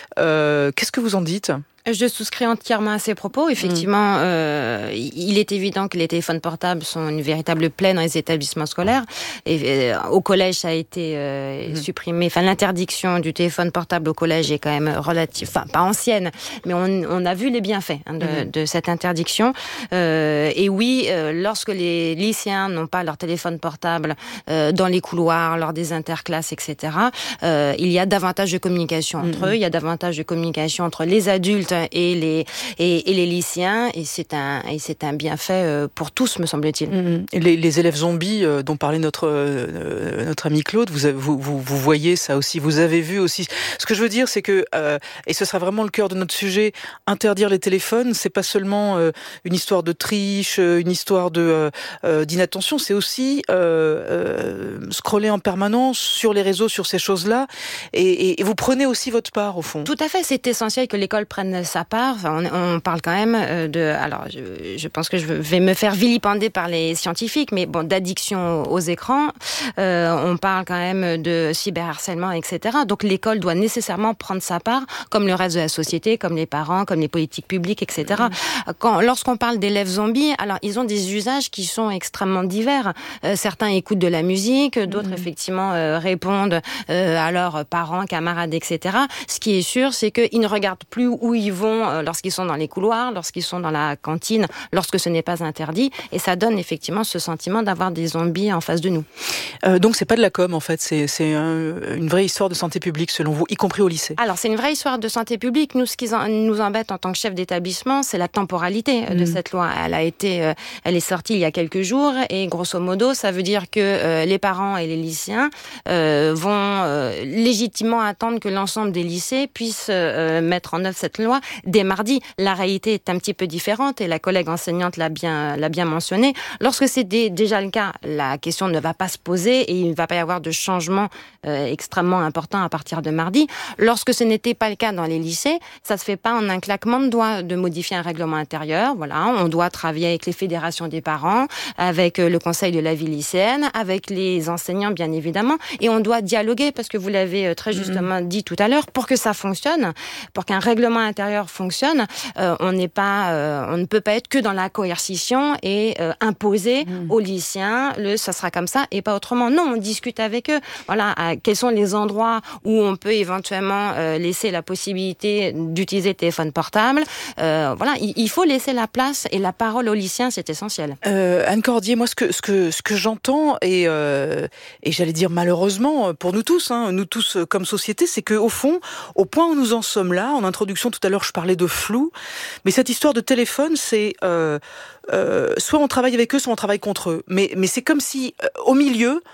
euh, qu'est-ce que vous en dites ? Je souscris entièrement à ces propos. Effectivement, mmh. euh, il est évident que les téléphones portables sont une véritable plaie dans les établissements scolaires. Et euh, au collège, ça a été euh, mmh. supprimé. Enfin, l'interdiction du téléphone portable au collège est quand même relative, enfin pas ancienne, mais on, on a vu les bienfaits hein, de, mmh. de cette interdiction. Euh, et oui, euh, lorsque les lycéens n'ont pas leur téléphone portable euh, dans les couloirs, lors des interclasses, et cetera, euh, il y a davantage de communication entre mmh. eux. Il y a davantage de communication entre les adultes et les et, et les lycéens, et c'est un et c'est un bienfait pour tous, me semble-t-il. Mmh. Les, les élèves zombies euh, dont parlait notre euh, notre ami Claude, vous, vous vous vous voyez ça aussi, vous avez vu aussi. Ce que je veux dire, c'est que euh, et ce sera vraiment le cœur de notre sujet, interdire les téléphones, c'est pas seulement euh, une histoire de triche, une histoire de euh, d'inattention, c'est aussi euh, euh, scroller en permanence sur les réseaux, sur ces choses-là, et, et, et vous prenez aussi votre part au fond. Tout à fait, c'est essentiel que l'école prenne sa part. Enfin, on, on parle quand même de... Alors, je, je pense que je vais me faire vilipender par les scientifiques, mais bon, d'addiction aux écrans, euh, on parle quand même de cyberharcèlement, et cetera. Donc, l'école doit nécessairement prendre sa part, comme le reste de la société, comme les parents, comme les politiques publiques, et cetera. Mmh. Quand, lorsqu'on parle d'élèves zombies, alors, ils ont des usages qui sont extrêmement divers. Euh, certains écoutent de la musique, d'autres, mmh. effectivement, euh, répondent euh, à leurs parents, camarades, et cetera. Ce qui est sûr, c'est qu'ils ne regardent plus où ils vont euh, lorsqu'ils sont dans les couloirs, lorsqu'ils sont dans la cantine, lorsque ce n'est pas interdit, et ça donne effectivement ce sentiment d'avoir des zombies en face de nous. Euh, donc c'est pas de la com en fait, c'est, c'est un, une vraie histoire de santé publique selon vous, y compris au lycée. Alors c'est une vraie histoire de santé publique. Nous, ce qui nous embête en tant que chef d'établissement, c'est la temporalité mmh. de cette loi. Elle a été, euh, elle est sortie il y a quelques jours, et grosso modo, ça veut dire que euh, les parents et les lycéens euh, vont euh, légitimement attendre que l'ensemble des lycées puissent euh, mettre en œuvre cette loi dès mardi. La réalité est un petit peu différente, et la collègue enseignante l'a bien, l'a bien mentionné. Lorsque c'est dé, déjà le cas, la question ne va pas se poser et il ne va pas y avoir de changement euh, extrêmement important à partir de mardi. Lorsque ce n'était pas le cas dans les lycées, ça ne se fait pas en un claquement de doigts de modifier un règlement intérieur. Voilà, on doit travailler avec les fédérations des parents, avec le conseil de la vie lycéenne, avec les enseignants bien évidemment, et on doit dialoguer, parce que vous l'avez très justement dit tout à l'heure, pour que ça fonctionne, pour qu'un règlement intérieur fonctionne, euh, on n'est pas, euh, on ne peut pas être que dans la coercition et euh, imposer mmh. aux lycéens le ça sera comme ça et pas autrement. Non, on discute avec eux. Voilà, à, quels sont les endroits où on peut éventuellement euh, laisser la possibilité d'utiliser le téléphone portable. Euh, voilà, il, il faut laisser la place et la parole aux lycéens, c'est essentiel. Euh, Anne Cordier, moi ce que ce que ce que j'entends et euh, et j'allais dire malheureusement pour nous tous, hein, nous tous comme société, c'est que au fond, au point où nous en sommes là, en introduction tout à l'heure, je parlais de flou, mais cette histoire de téléphone, c'est euh, euh, soit on travaille avec eux, soit on travaille contre eux. Mais mais c'est comme si euh, au milieu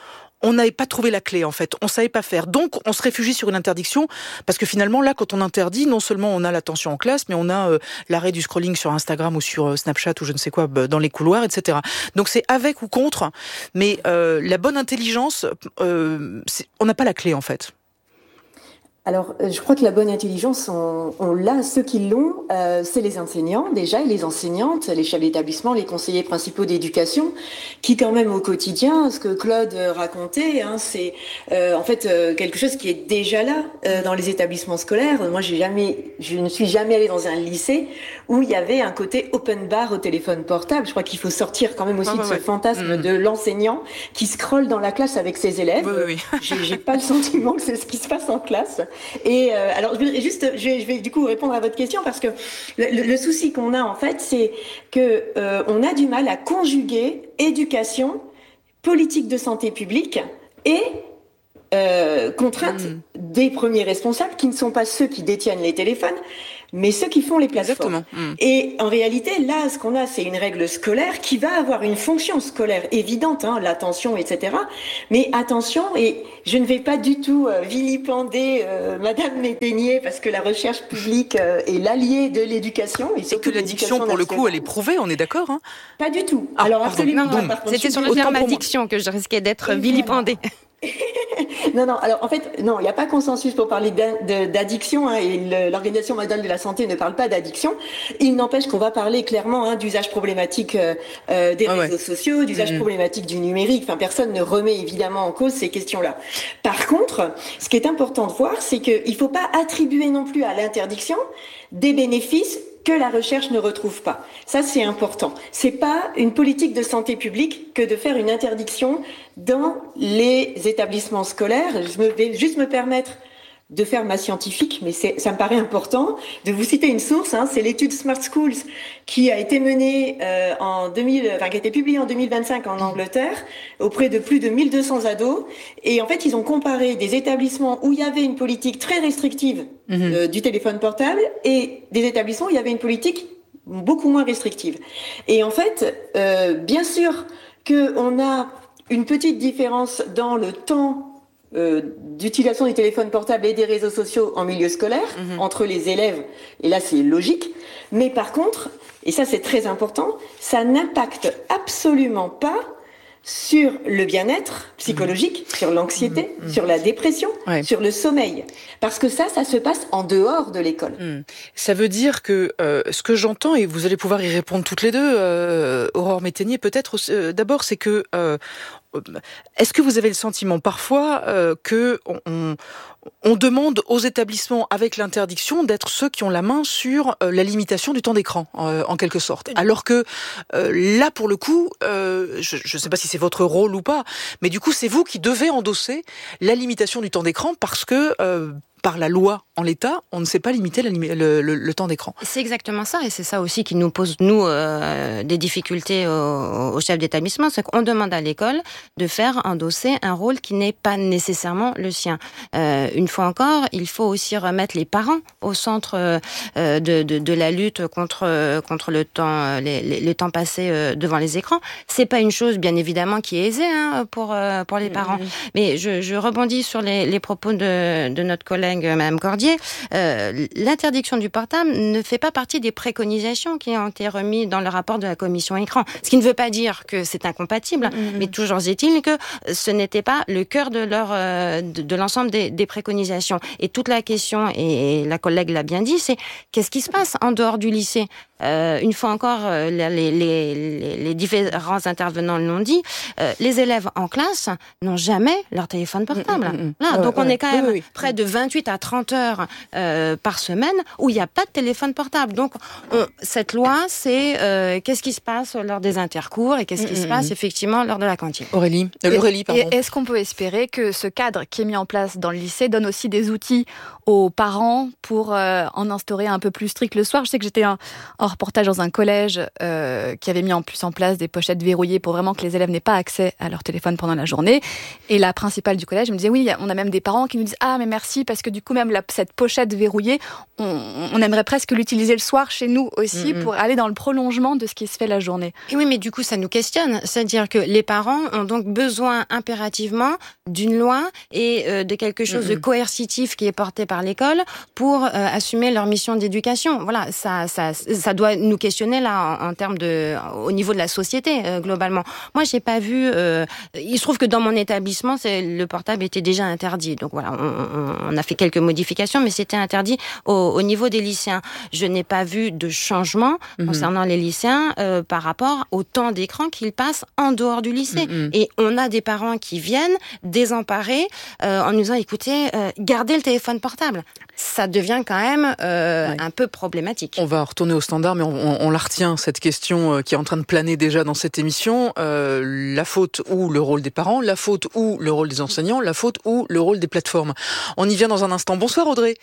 on n'avait pas trouvé la clé en fait, on savait pas faire. Donc on se réfugie sur une interdiction parce que finalement là, quand on interdit, non seulement on a l'attention en classe, mais on a euh, l'arrêt du scrolling sur Instagram ou sur euh, Snapchat ou je ne sais quoi dans les couloirs, et cetera. Donc c'est avec ou contre, mais euh, la bonne intelligence, euh, c'est, on n'a pas la clé en fait. Alors, je crois que la bonne intelligence, on, on l'a. Ceux qui l'ont, euh, c'est les enseignants déjà, et les enseignantes, les chefs d'établissement, les conseillers principaux d'éducation, qui quand même au quotidien, ce que Claude racontait, hein, c'est euh, en fait euh, quelque chose qui est déjà là euh, dans les établissements scolaires. Moi, j'ai jamais, je ne suis jamais allée dans un lycée où il y avait un côté open bar au téléphone portable. Je crois qu'il faut sortir quand même aussi ah, de ouais, ce ouais. fantasme mmh. de l'enseignant qui scrolle dans la classe avec ses élèves. Oui, oui, oui. J'ai, j'ai pas le sentiment que c'est ce qui se passe en classe. Et euh, alors, je vais juste, je vais, je vais du coup répondre à votre question parce que le, le souci qu'on a en fait, c'est que euh, on a du mal à conjuguer éducation, politique de santé publique et euh, contraintes mmh. des premiers responsables qui ne sont pas ceux qui détiennent les téléphones, mais ceux qui font les plateformes. Mmh. Et en réalité, là, ce qu'on a, c'est une règle scolaire qui va avoir une fonction scolaire évidente, hein, l'attention, et cetera. Mais attention, et je ne vais pas du tout euh, vilipender euh, Madame Métainier, parce que la recherche publique euh, est l'allié de l'éducation. Et, et que l'addiction, pour le coup, elle est prouvée, on est d'accord, hein? Pas du tout. Ah, Alors, pardon. absolument non, pas. C'était sur le terme addiction que je risquais d'être vilipendée. non, non. Alors en fait, non, il n'y a pas consensus pour parler d'addiction hein, et le, l'Organisation mondiale de la santé ne parle pas d'addiction. Il n'empêche qu'on va parler clairement hein, d'usage problématique euh, des ah réseaux ouais. sociaux, d'usage mmh. problématique du numérique. Enfin, personne ne remet évidemment en cause ces questions-là. Par contre, ce qui est important de voir, c'est qu'il ne faut pas attribuer non plus à l'interdiction des bénéfices que la recherche ne retrouve pas. Ça, c'est important. C'est pas une politique de santé publique que de faire une interdiction dans les établissements scolaires. Je me vais juste me permettre de faire ma scientifique, mais c'est, ça me paraît important de vous citer une source. Hein, c'est l'étude Smart Schools qui a été menée euh, en deux mille, enfin qui a été publiée en deux mille vingt-cinq en Angleterre auprès de plus de mille deux cents ados. Et en fait, ils ont comparé des établissements où il y avait une politique très restrictive mmh. euh, du téléphone portable et des établissements où il y avait une politique beaucoup moins restrictive. Et en fait, euh, bien sûr que on a une petite différence dans le temps Euh, d'utilisation du téléphone portable et des réseaux sociaux en milieu scolaire, mmh. entre les élèves, et là c'est logique, mais par contre, et ça c'est très important, ça n'impacte absolument pas sur le bien-être psychologique, mmh. sur l'anxiété, mmh. sur la dépression, ouais. sur le sommeil. Parce que ça, ça se passe en dehors de l'école. Mmh. Ça veut dire que euh, ce que j'entends, et vous allez pouvoir y répondre toutes les deux, euh, Aurore Métainier, peut-être, euh, d'abord, c'est que euh, est-ce que vous avez le sentiment parfois euh, que on, on demande aux établissements avec l'interdiction d'être ceux qui ont la main sur euh, la limitation du temps d'écran, euh, en quelque sorte, alors que euh, là pour le coup, euh, je ne sais pas si c'est votre rôle ou pas, mais du coup c'est vous qui devez endosser la limitation du temps d'écran parce que euh, par la loi en l'état, on ne sait pas limiter la, le, le, le temps d'écran. C'est exactement ça, et c'est ça aussi qui nous pose, nous, euh, des difficultés aux, aux chefs d'établissement, c'est qu'on demande à l'école de faire endosser un rôle qui n'est pas nécessairement le sien. Euh, une fois encore, il faut aussi remettre les parents au centre euh, de, de, de la lutte contre, contre le temps, les, les, les temps passés euh, devant les écrans. C'est pas une chose, bien évidemment, qui est aisée hein, pour, euh, pour les parents. Mmh. Mais je, je rebondis sur les, les propos de, de notre collègue Madame Cordier. Euh, l'interdiction du portable ne fait pas partie des préconisations qui ont été remises dans le rapport de la commission écran. Ce qui ne veut pas dire que c'est incompatible, mmh. mais toujours est-il que ce n'était pas le cœur de leur euh, de, de l'ensemble des, des préconisations. Et toute la question, et la collègue l'a bien dit, c'est qu'est-ce qui se passe en dehors du lycée ? Euh, une fois encore, euh, les, les, les, les différents intervenants l'ont dit, euh, les élèves en classe n'ont jamais leur téléphone portable. Mmh, mmh, Là, ouais, donc ouais, on est quand même oui, oui. près de vingt-huit à trente heures euh, par semaine où il n'y a pas de téléphone portable. Donc on, cette loi, c'est euh, qu'est-ce qui se passe lors des intercours et qu'est-ce qui mmh, se passe effectivement lors de la cantine. Aurélie, euh, Aurélie pardon. Et est-ce qu'on peut espérer que ce cadre qui est mis en place dans le lycée donne aussi des outils aux parents pour euh, en instaurer un peu plus strict le soir ? Je sais que j'étais en, en reportage dans un collège euh, qui avait mis en plus en place des pochettes verrouillées pour vraiment que les élèves n'aient pas accès à leur téléphone pendant la journée. Et la principale du collège me disait oui, on a même des parents qui nous disent ah mais merci parce que du coup même la, cette pochette verrouillée, on, on aimerait presque l'utiliser le soir chez nous aussi mmh. pour aller dans le prolongement de ce qui se fait la journée. Et oui, mais du coup ça nous questionne, c'est-à-dire que les parents ont donc besoin impérativement d'une loi et euh, de quelque chose mmh. de coercitif qui est porté par l'école pour euh, assumer leur mission d'éducation. Voilà, ça, ça, ça doit nous questionner là en, en termes de, au niveau de la société euh, globalement. Moi, j'ai pas vu. Euh, il se trouve que dans mon établissement, c'est, le portable était déjà interdit. Donc voilà, on, on, on a fait quelques modifications, mais c'était interdit au, au niveau des lycéens. Je n'ai pas vu de changement mmh. concernant les lycéens euh, par rapport au temps d'écran qu'ils passent en dehors du lycée. Mmh. Et on a des parents qui viennent désemparés euh, en nous disant écoutez, euh, gardez le téléphone portable. Ça devient quand même euh, ouais. un peu problématique. On va retourner au standard, mais on, on, on la retient, cette question qui est en train de planer déjà dans cette émission. Euh, la faute ou le rôle des parents, la faute ou le rôle des enseignants, la faute ou le rôle des plateformes. On y vient dans un instant. Bonsoir Audrey.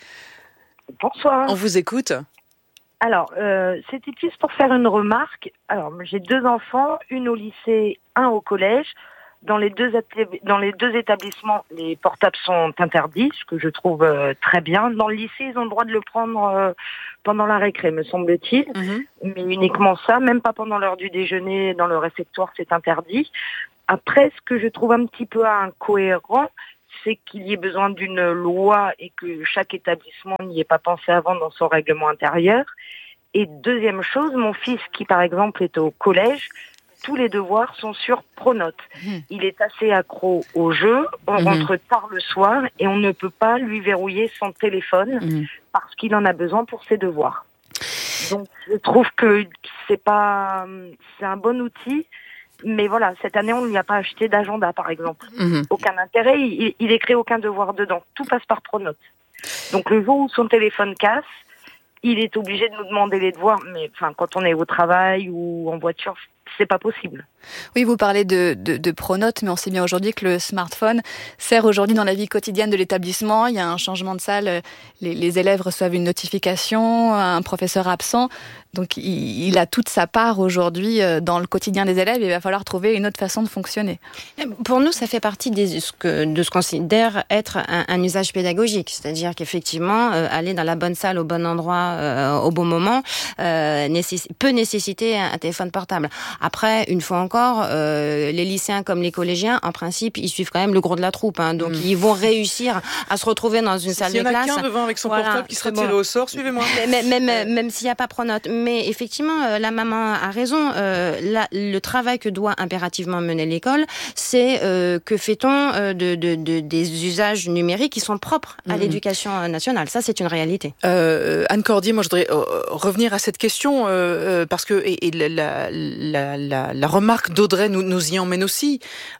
Bonsoir. On vous écoute. Alors, euh, c'était plus pour faire une remarque. Alors, j'ai deux enfants, une au lycée, un au collège. Dans les deux dans les deux établissements, les portables sont interdits, ce que je trouve euh, très bien. Dans le lycée, ils ont le droit de le prendre euh, pendant la récré, me semble-t-il. Mm-hmm. Mais uniquement ça, même pas pendant l'heure du déjeuner, dans le réfectoire, c'est interdit. Après, ce que je trouve un petit peu incohérent, c'est qu'il y ait besoin d'une loi et que chaque établissement n'y ait pas pensé avant dans son règlement intérieur. Et deuxième chose, mon fils qui, par exemple, est au collège, tous les devoirs sont sur Pronote. Mmh. Il est assez accro au jeu, on mmh. rentre tard le soir et on ne peut pas lui verrouiller son téléphone mmh. parce qu'il en a besoin pour ses devoirs. Donc je trouve que c'est pas, c'est un bon outil, mais voilà, cette année on ne lui a pas acheté d'agenda par exemple. Mmh. Aucun intérêt, il, il écrit aucun devoir dedans, tout passe par Pronote. Donc le jour où son téléphone casse, il est obligé de nous demander les devoirs, mais enfin quand on est au travail ou en voiture, c'est pas possible. Oui, vous parlez de, de, de Pronote, mais on sait bien aujourd'hui que le smartphone sert aujourd'hui dans la vie quotidienne de l'établissement. Il y a un changement de salle, les, les élèves reçoivent une notification, un professeur absent. Donc il, il a toute sa part aujourd'hui dans le quotidien des élèves et il va falloir trouver une autre façon de fonctionner. Pour nous, ça fait partie des, ce que, de ce qu'on considère être un, un usage pédagogique. C'est-à-dire qu'effectivement, euh, aller dans la bonne salle, au bon endroit, euh, au bon moment, euh, nécess- peut nécessiter un, un téléphone portable. Après, une fois encore, euh, les lycéens comme les collégiens, en principe, ils suivent quand même le gros de la troupe. Hein, donc, mmh. ils vont réussir à se retrouver dans une salle de classe. S'il y en a qu'un devant avec son voilà, portable qui sera tiré bon. au sort, suivez-moi. Même, même, même, même s'il n'y a pas Pronote. Mais effectivement, euh, la maman a raison. Euh, la, le travail que doit impérativement mener l'école, c'est euh, que fait-on euh, de, de, de, des usages numériques qui sont propres à mmh. l'éducation nationale. Ça, c'est une réalité. Euh, Anne Cordier, moi, je voudrais euh, revenir à cette question euh, parce que et, et la, la, la, la remarque d'Audrey nous, nous y emmène aussi.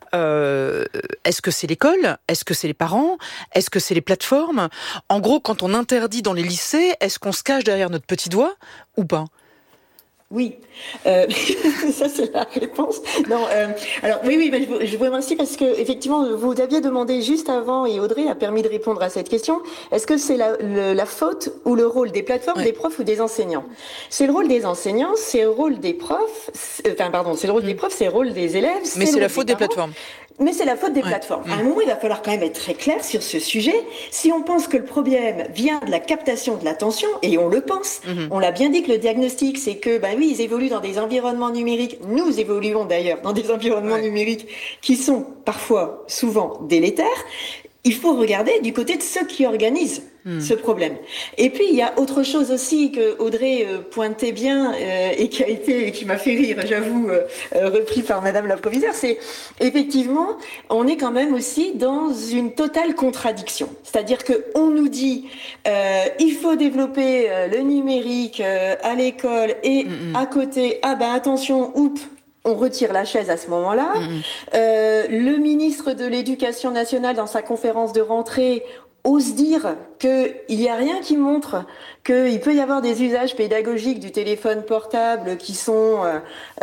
Euh, est-ce que c'est l'école ? Est-ce que c'est les parents ? Est-ce que c'est les plateformes ? En gros, quand on interdit dans les lycées, est-ce qu'on se cache derrière notre petit doigt ou pas ? Oui, euh, ça c'est la réponse. Non, euh, alors oui, oui, ben, je, vous, je vous remercie parce que effectivement vous aviez demandé juste avant et Audrey a permis de répondre à cette question. Est-ce que c'est la, le, la faute ou le rôle des plateformes, oui. des profs ou des enseignants ? C'est le rôle des enseignants, c'est le rôle des profs. Enfin, pardon, c'est le rôle des profs, c'est le rôle des élèves. Mais c'est, c'est la faute des, des plateformes. Mais c'est la faute des ouais. plateformes. À un moment, il va falloir quand même être très clair sur ce sujet. Si on pense que le problème vient de la captation de l'attention, et on le pense, mm-hmm. on l'a bien dit que le diagnostic, c'est que, ben oui, ils évoluent dans des environnements numériques. Nous évoluons d'ailleurs dans des environnements ouais. numériques qui sont parfois, souvent délétères. Il faut regarder du côté de ceux qui organisent mmh. ce problème. Et puis il y a autre chose aussi que Audrey euh, pointait bien euh, et qui a été, qui m'a fait rire, j'avoue, euh, euh, repris par Madame la proviseure, c'est effectivement, on est quand même aussi dans une totale contradiction. C'est-à-dire que on nous dit, euh, il faut développer euh, le numérique euh, à l'école et mmh. à côté, ah ben attention, oups. On retire la chaise à ce moment-là. Mmh. Euh, le ministre de l'Éducation nationale, dans sa conférence de rentrée, ose dire qu'il n'y a rien qui montre qu'il peut y avoir des usages pédagogiques du téléphone portable qui sont euh,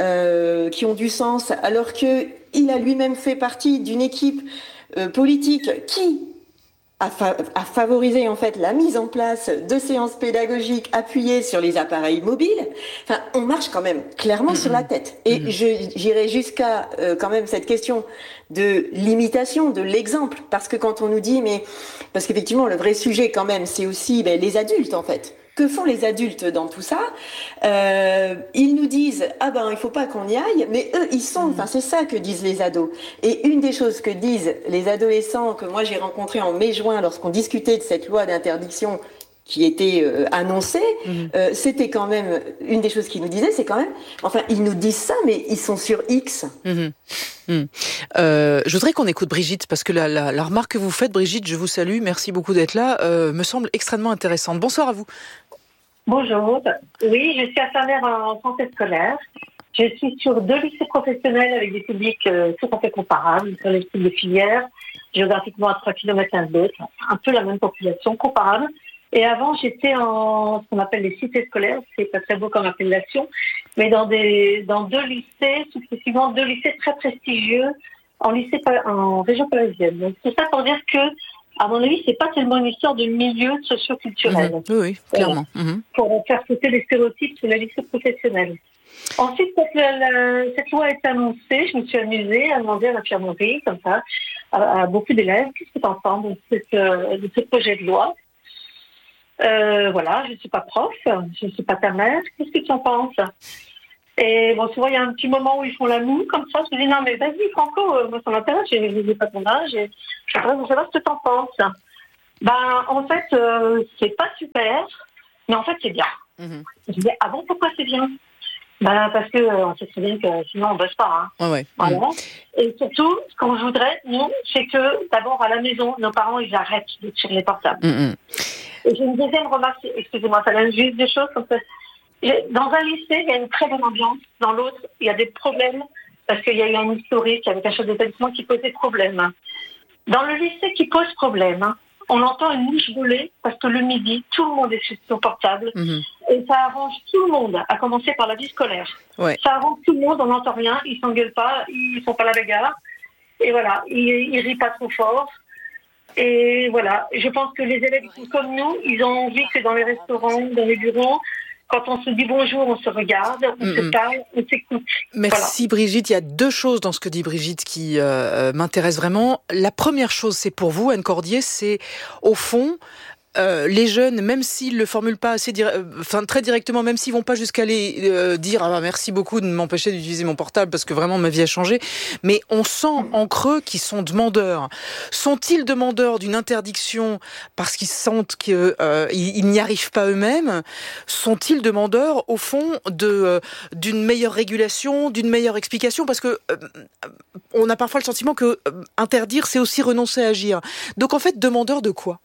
euh, qui ont du sens, alors que il a lui-même fait partie d'une équipe euh, politique qui à, fa- à favoriser en fait la mise en place de séances pédagogiques appuyées sur les appareils mobiles. Enfin, on marche quand même clairement mmh. sur la tête. Et mmh. je, j'irai jusqu'à euh, quand même cette question de l'imitation, de l'exemple, parce que quand on nous dit, mais parce qu'effectivement le vrai sujet quand même, c'est aussi ben, les adultes en fait. Que font les adultes dans tout ça? euh, Ils nous disent ah ben il faut pas qu'on y aille, mais eux ils sont. Enfin c'est ça que disent les ados. Et une des choses que disent les adolescents que moi j'ai rencontrés en mai-juin lorsqu'on discutait de cette loi d'interdiction qui était euh, annoncée, mmh. euh, c'était quand même une des choses qu'ils nous disaient, c'est quand même. Enfin ils nous disent ça, mais ils sont sur X. Mmh. Mmh. Euh, je voudrais qu'on écoute Brigitte, parce que la, la, la remarque que vous faites, Brigitte, je vous salue, merci beaucoup d'être là, euh, me semble extrêmement intéressante. Bonsoir à vous. Bonjour. Oui, je suis infirmière en santé scolaire. Je suis sur deux lycées professionnels avec des publics euh, tout à fait comparables, sur les types de filières, géographiquement à trois kilomètres l'un de l'autre, un peu la même population, comparable. Et avant, j'étais en ce qu'on appelle les cités scolaires, c'est pas très beau comme appellation, mais dans des dans deux lycées, successivement deux lycées très prestigieux en lycée en région parisienne. Donc c'est ça pour dire que, à mon avis, c'est pas tellement une histoire de milieu socio-culturel. Mmh, oui, oui, clairement. Mmh. Pour faire sauter les stéréotypes sur les lycées professionnels. Ensuite, quand la, la, cette loi est annoncée, je me suis amusée à demander à l'infirmerie, comme ça, à, à beaucoup d'élèves, qu'est-ce que tu en penses de, cette, de ce projet de loi? Euh, voilà, je ne suis pas prof, je ne suis pas ta mère, qu'est-ce que tu en penses? Et bon, souvent, il y a un petit moment où ils font la moue, comme ça, je me dis, non, mais vas-y, Franco, euh, moi, ça m'intéresse, je n'ai pas ton âge, et je voudrais savoir ce que tu en penses. Ben, en fait, euh, c'est pas super, mais en fait, c'est bien. Mm-hmm. Je dis, ah bon, pourquoi c'est bien? Ben, parce que, euh, on sait très bien que sinon, on ne bosse pas, hein. Ouais, ouais. Voilà. Mm. Et surtout, ce qu'on voudrait, nous, c'est que, d'abord, à la maison, nos parents, ils arrêtent de tirer les portables. Mm-hmm. Et j'ai une deuxième remarque, excusez-moi, ça donne juste des choses comme ça. Dans un lycée, il y a une très bonne ambiance. Dans l'autre, il y a des problèmes parce qu'il y a eu un historique avec un chef d'établissement qui posait problème. Dans le lycée qui pose problème, on entend une mouche voler parce que le midi, tout le monde est sur son portable. Mmh. Et ça arrange tout le monde, à commencer par la vie scolaire. Ouais. Ça arrange tout le monde, on n'entend rien, ils s'engueulent pas, ils font pas la bagarre. Et voilà, ils, ils rient pas trop fort. Et voilà, je pense que les élèves qui sont comme nous, ils ont envie que dans les restaurants, dans les bureaux, quand on se dit bonjour, on se regarde, on mmh. se parle, on s'écoute. Merci voilà. Brigitte. Il y a deux choses dans ce que dit Brigitte qui euh, m'intéressent vraiment. La première chose, c'est pour vous, Anne Cordier, c'est au fond... Euh, les jeunes, même s'ils le formulent pas assez, dire... enfin très directement, même s'ils vont pas jusqu'à aller euh, dire ah bah, merci beaucoup de m'empêcher d'utiliser mon portable parce que vraiment ma vie a changé, mais on sent en creux qu'ils sont demandeurs. Sont-ils demandeurs d'une interdiction parce qu'ils sentent qu'ils euh, ils n'y arrivent pas eux-mêmes? Sont-ils demandeurs au fond de euh, d'une meilleure régulation, d'une meilleure explication? Parce que euh, on a parfois le sentiment que euh, interdire, c'est aussi renoncer à agir. Donc en fait, demandeurs de quoi?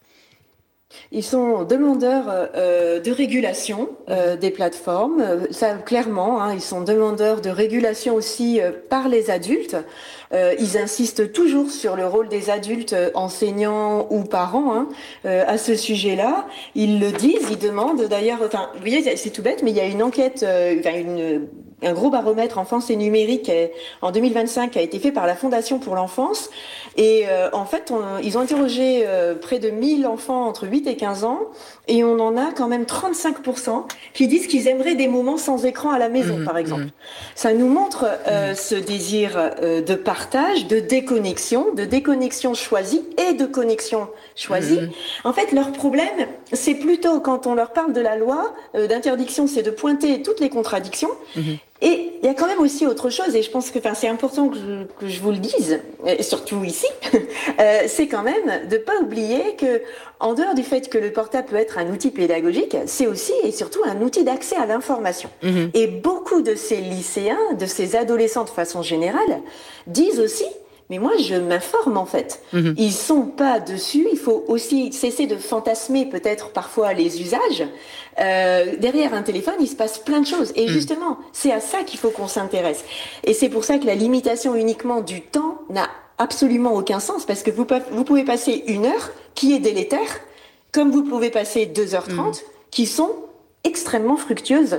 Ils sont demandeurs euh, de régulation euh, des plateformes, euh, ça clairement. Hein, ils sont demandeurs de régulation aussi euh, par les adultes. Euh, ils insistent toujours sur le rôle des adultes, euh, enseignants ou parents, hein, euh, à ce sujet-là. Ils le disent, ils demandent d'ailleurs. Enfin, vous voyez, c'est tout bête, mais il y a une enquête, euh, enfin une un gros baromètre enfance et numérique en deux mille vingt-cinq qui a été fait par la Fondation pour l'enfance. Et euh, en fait, on, ils ont interrogé euh, près de mille enfants entre huit et quinze ans et on en a quand même trente-cinq pour cent qui disent qu'ils aimeraient des moments sans écran à la maison, mmh, par exemple. Mmh. Ça nous montre euh, mmh. ce désir euh, de partage, de déconnexion, de déconnexion choisie et de connexion choisie. Mmh. En fait, leur problème, c'est plutôt quand on leur parle de la loi euh, d'interdiction, c'est de pointer toutes les contradictions. Mmh. Et il y a quand même aussi autre chose, et je pense que enfin, c'est important que je, que je vous le dise, et surtout ici, euh, c'est quand même de ne pas oublier que, en dehors du fait que le portable peut être un outil pédagogique, c'est aussi et surtout un outil d'accès à l'information. Mmh. Et beaucoup de ces lycéens, de ces adolescents de façon générale, disent aussi mais moi, je m'informe en fait. Mmh. Ils sont pas dessus. Il faut aussi cesser de fantasmer peut-être parfois les usages. Euh, derrière un téléphone, il se passe plein de choses. Et mmh. justement, c'est à ça qu'il faut qu'on s'intéresse. Et c'est pour ça que la limitation uniquement du temps n'a absolument aucun sens. Parce que vous, vous pouvez passer une heure qui est délétère, comme vous pouvez passer deux heures trente, mmh. qui sont extrêmement fructueuses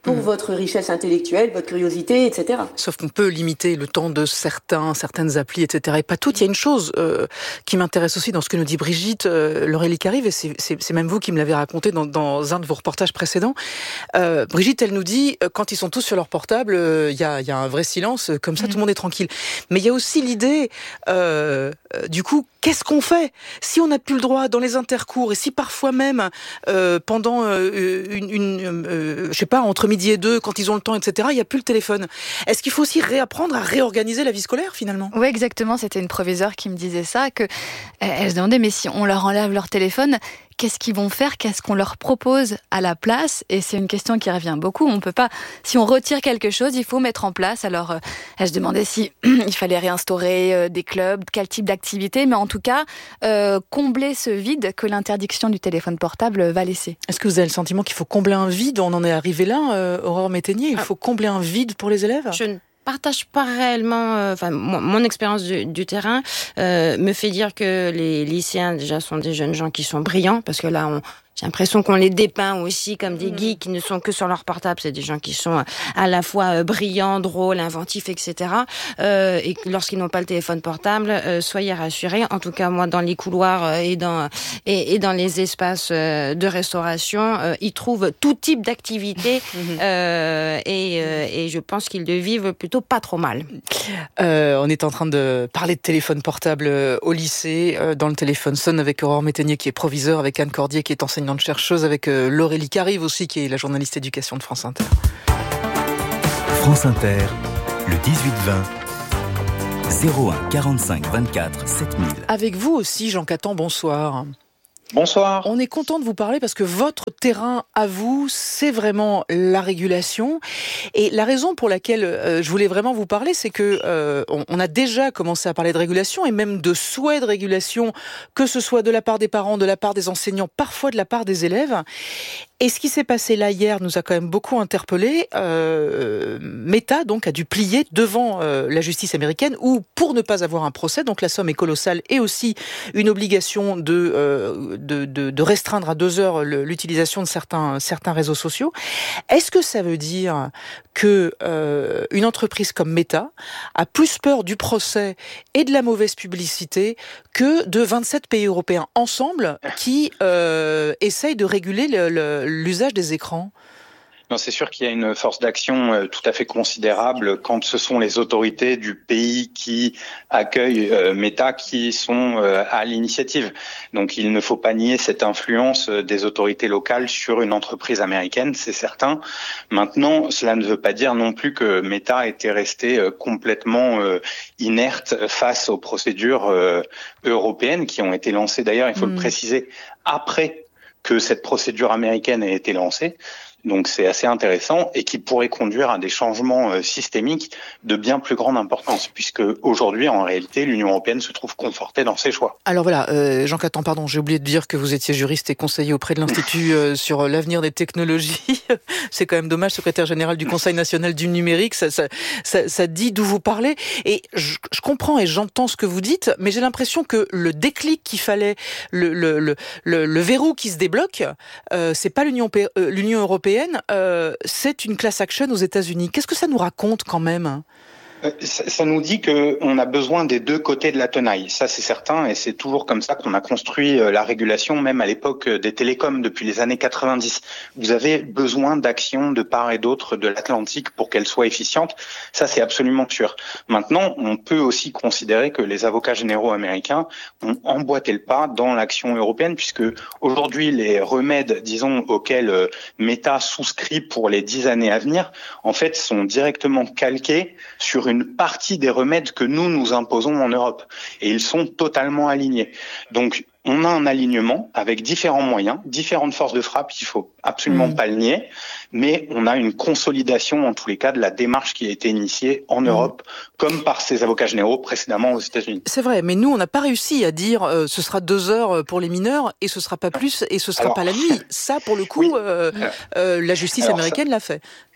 pour mmh. votre richesse intellectuelle, votre curiosité, et cetera. Sauf qu'on peut limiter le temps de certains, certaines applis, et cetera. Et pas toutes. Il y a une chose euh, qui m'intéresse aussi dans ce que nous dit Brigitte euh, Laurélie Carive, et c'est, c'est, c'est même vous qui me l'avez raconté dans, dans un de vos reportages précédents. Euh, Brigitte, elle nous dit, euh, quand ils sont tous sur leur portable, il euh, y, a, y a un vrai silence, comme ça mmh. tout le monde est tranquille. Mais il y a aussi l'idée, euh, euh, du coup, qu'est-ce qu'on fait si on n'a plus le droit dans les intercours, et si parfois même, euh, pendant euh, une, une euh, je sais pas, entre midi et deux, quand ils ont le temps, et cetera, il n'y a plus le téléphone. Est-ce qu'il faut aussi réapprendre à réorganiser la vie scolaire, finalement ? Oui, exactement. C'était une proviseure qui me disait ça, que elle se demandait, mais si on leur enlève leur téléphone, qu'est-ce qu'ils vont faire ? Qu'est-ce qu'on leur propose à la place ? Et c'est une question qui revient beaucoup. On peut pas, si on retire quelque chose, il faut mettre en place. Alors, euh, elle se demandait si il fallait réinstaurer euh, des clubs, quel type d'activité, mais en tout cas, euh, combler ce vide que l'interdiction du téléphone portable va laisser. Est-ce que vous avez le sentiment qu'il faut combler un vide ? On en est arrivé là, euh, Aurore Métainier. Il faut combler un vide pour les élèves ? Je ne partage pas réellement, euh, enfin mon, mon expérience du, du terrain euh, me fait dire que les lycéens déjà sont des jeunes gens qui sont brillants, parce que là on j'ai l'impression qu'on les dépeint aussi comme des geeks qui ne sont que sur leur portable. C'est des gens qui sont à la fois brillants, drôles, inventifs, et cetera. Euh, et lorsqu'ils n'ont pas le téléphone portable, euh, soyez rassurés. En tout cas, moi, dans les couloirs et dans et, et dans les espaces de restauration, euh, ils trouvent tout type d'activité euh, et, euh, et je pense qu'ils le vivent plutôt pas trop mal. Euh, on est en train de parler de téléphone portable au lycée. Euh, dans le téléphone sonne avec Aurore Métainier qui est proviseur, avec Anne Cordier qui est enseignante chercheuse, avec euh, Laurélie Carive aussi qui est la journaliste éducation de France Inter. France Inter, le dix-huit vingt, zéro un quarante-cinq vingt-quatre sept mille. Avec vous aussi, Jean Catan, bonsoir. Bonsoir. On est content de vous parler parce que votre terrain à vous, c'est vraiment la régulation. Et la raison pour laquelle euh, je voulais vraiment vous parler, c'est que euh, on, on a déjà commencé à parler de régulation et même de souhait de régulation, que ce soit de la part des parents, de la part des enseignants, parfois de la part des élèves. Et ce qui s'est passé là hier nous a quand même beaucoup interpellés. Euh, Meta donc a dû plier devant euh, la justice américaine, où pour ne pas avoir un procès, donc la somme est colossale, et aussi une obligation de euh, de, de, de restreindre à deux heures l'utilisation de certains certains réseaux sociaux. Est-ce que ça veut dire que euh, une entreprise comme Meta a plus peur du procès et de la mauvaise publicité que de vingt-sept pays européens ensemble qui euh, essayent de réguler le, le, l'usage des écrans ? Non, c'est sûr qu'il y a une force d'action euh, tout à fait considérable quand ce sont les autorités du pays qui accueillent euh, Meta qui sont euh, à l'initiative. Donc il ne faut pas nier cette influence des autorités locales sur une entreprise américaine, c'est certain. Maintenant, cela ne veut pas dire non plus que Meta était resté euh, complètement euh, inerte face aux procédures euh, européennes qui ont été lancées d'ailleurs, il faut mmh. le préciser, après que cette procédure américaine ait été lancée. Donc c'est assez intéressant et qui pourrait conduire à des changements euh, systémiques de bien plus grande importance, puisque aujourd'hui, en réalité, l'Union européenne se trouve confortée dans ses choix. Alors voilà, euh, Jean Catan, pardon, j'ai oublié de dire que vous étiez juriste et conseiller auprès de l'Institut euh, sur l'avenir des technologies. C'est quand même dommage, secrétaire général du Conseil national du numérique, ça, ça, ça, ça dit d'où vous parlez. Et je, je comprends et j'entends ce que vous dites, mais j'ai l'impression que le déclic qu'il fallait, le, le, le, le, le verrou qui se débloque, euh, c'est pas l'Union, euh, l'Union européenne, Euh, c'est une class action aux États-Unis. Qu'est-ce que ça nous raconte quand même ? Ça, ça nous dit qu'on a besoin des deux côtés de la tenaille, ça c'est certain, et c'est toujours comme ça qu'on a construit la régulation, même à l'époque des télécoms depuis les années quatre-vingt-dix. Vous avez besoin d'actions de part et d'autre de l'Atlantique pour qu'elles soient efficientes, ça c'est absolument sûr. Maintenant, on peut aussi considérer que les avocats généraux américains ont emboîté le pas dans l'action européenne, puisque aujourd'hui les remèdes, disons, auxquels Meta souscrit pour les dix années à venir, en fait, sont directement calqués sur une une partie des remèdes que nous, nous imposons en Europe. Et ils sont totalement alignés. Donc, on a un alignement avec différents moyens, différentes forces de frappe, il faut absolument mmh. pas le nier, mais on a une consolidation, en tous les cas, de la démarche qui a été initiée en mmh. Europe, comme par ces avocats généraux précédemment aux États-Unis. C'est vrai, mais nous, on n'a pas réussi à dire euh, ce sera deux heures pour les mineurs et ce sera pas plus et ce sera Alors, pas la nuit. Ça, pour le coup, oui. euh, euh, la justice Alors, américaine ça... l'a fait.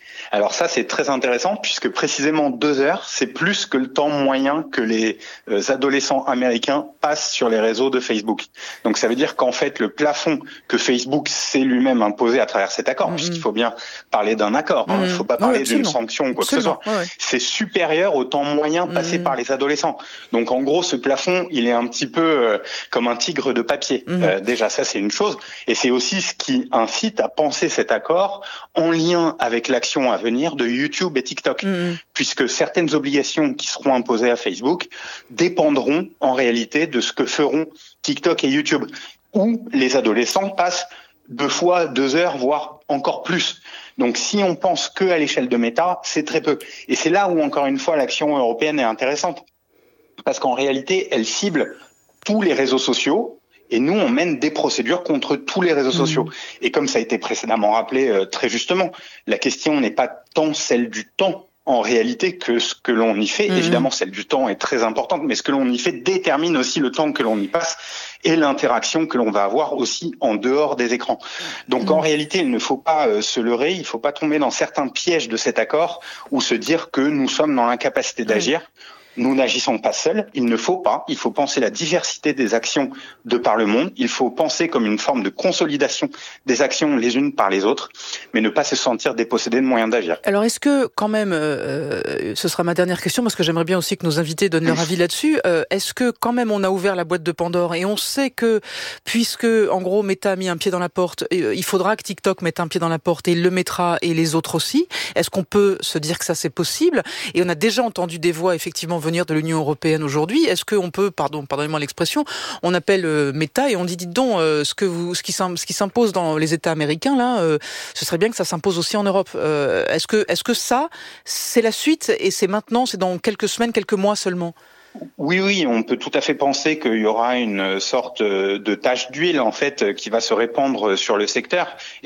Alors ça, c'est très intéressant puisque précisément deux heures, c'est plus que le temps moyen que les euh, adolescents américains passent sur les réseaux de Facebook. Donc ça veut dire qu'en fait, le plafond que Facebook s'est lui-même imposé à travers cet accord, mmh. puisqu'il faut bien parler d'un accord, il mmh. ne faut pas parler oui, d'une sanction ou quoi absolument. que ce soit, ouais. c'est supérieur au temps moyen passé mmh. par les adolescents. Donc en gros, ce plafond, il est un petit peu euh, comme un tigre de papier. Mmh. Euh, déjà, ça c'est une chose. Et c'est aussi ce qui incite à penser cet accord en lien avec l'action à venir de YouTube et TikTok, mmh. puisque certaines obligations qui seront imposées à Facebook dépendront en réalité de ce que feront TikTok et YouTube, où les adolescents passent deux fois deux heures, voire encore plus. Donc si on pense que à l'échelle de Meta, c'est très peu. Et c'est là où, encore une fois, l'action européenne est intéressante, parce qu'en réalité, elle cible tous les réseaux sociaux, et nous, on mène des procédures contre tous les réseaux mmh. sociaux. Et comme ça a été précédemment rappelé euh, très justement, la question n'est pas tant celle du temps, en réalité, que ce que l'on y fait. Mmh. Évidemment, celle du temps est très importante, mais ce que l'on y fait détermine aussi le temps que l'on y passe et l'interaction que l'on va avoir aussi en dehors des écrans. Donc, mmh. en réalité, il ne faut pas euh, se leurrer, il ne faut pas tomber dans certains pièges de cet accord ou se dire que nous sommes dans l'incapacité d'agir. Mmh. Nous n'agissons pas seuls, il ne faut pas. Il faut penser la diversité des actions de par le monde. Il faut penser comme une forme de consolidation des actions les unes par les autres, mais ne pas se sentir dépossédé de moyens d'agir. Alors, est-ce que quand même, euh, ce sera ma dernière question, parce que j'aimerais bien aussi que nos invités donnent leur avis là-dessus, euh, est-ce que quand même on a ouvert la boîte de Pandore et on sait que, puisque en gros Meta a mis un pied dans la porte, euh, il faudra que TikTok mette un pied dans la porte et il le mettra et les autres aussi. Est-ce qu'on peut se dire que ça c'est possible? Et on a déjà entendu des voix effectivement venir de l'Union européenne aujourd'hui. Est-ce qu'on peut, pardon, pardonnez-moi l'expression, on appelle euh, Meta et on dit, dites donc, euh, ce que vous, ce qui ce qui s'impose dans les États américains là, euh, ce serait bien que ça s'impose aussi en Europe. Euh, est-ce que, est-ce que ça, c'est la suite et c'est maintenant, c'est dans quelques semaines, quelques mois seulement? Oui, oui, on peut tout à fait penser qu'il y aura une sorte de tache d'huile en fait qui va se répandre sur le secteur.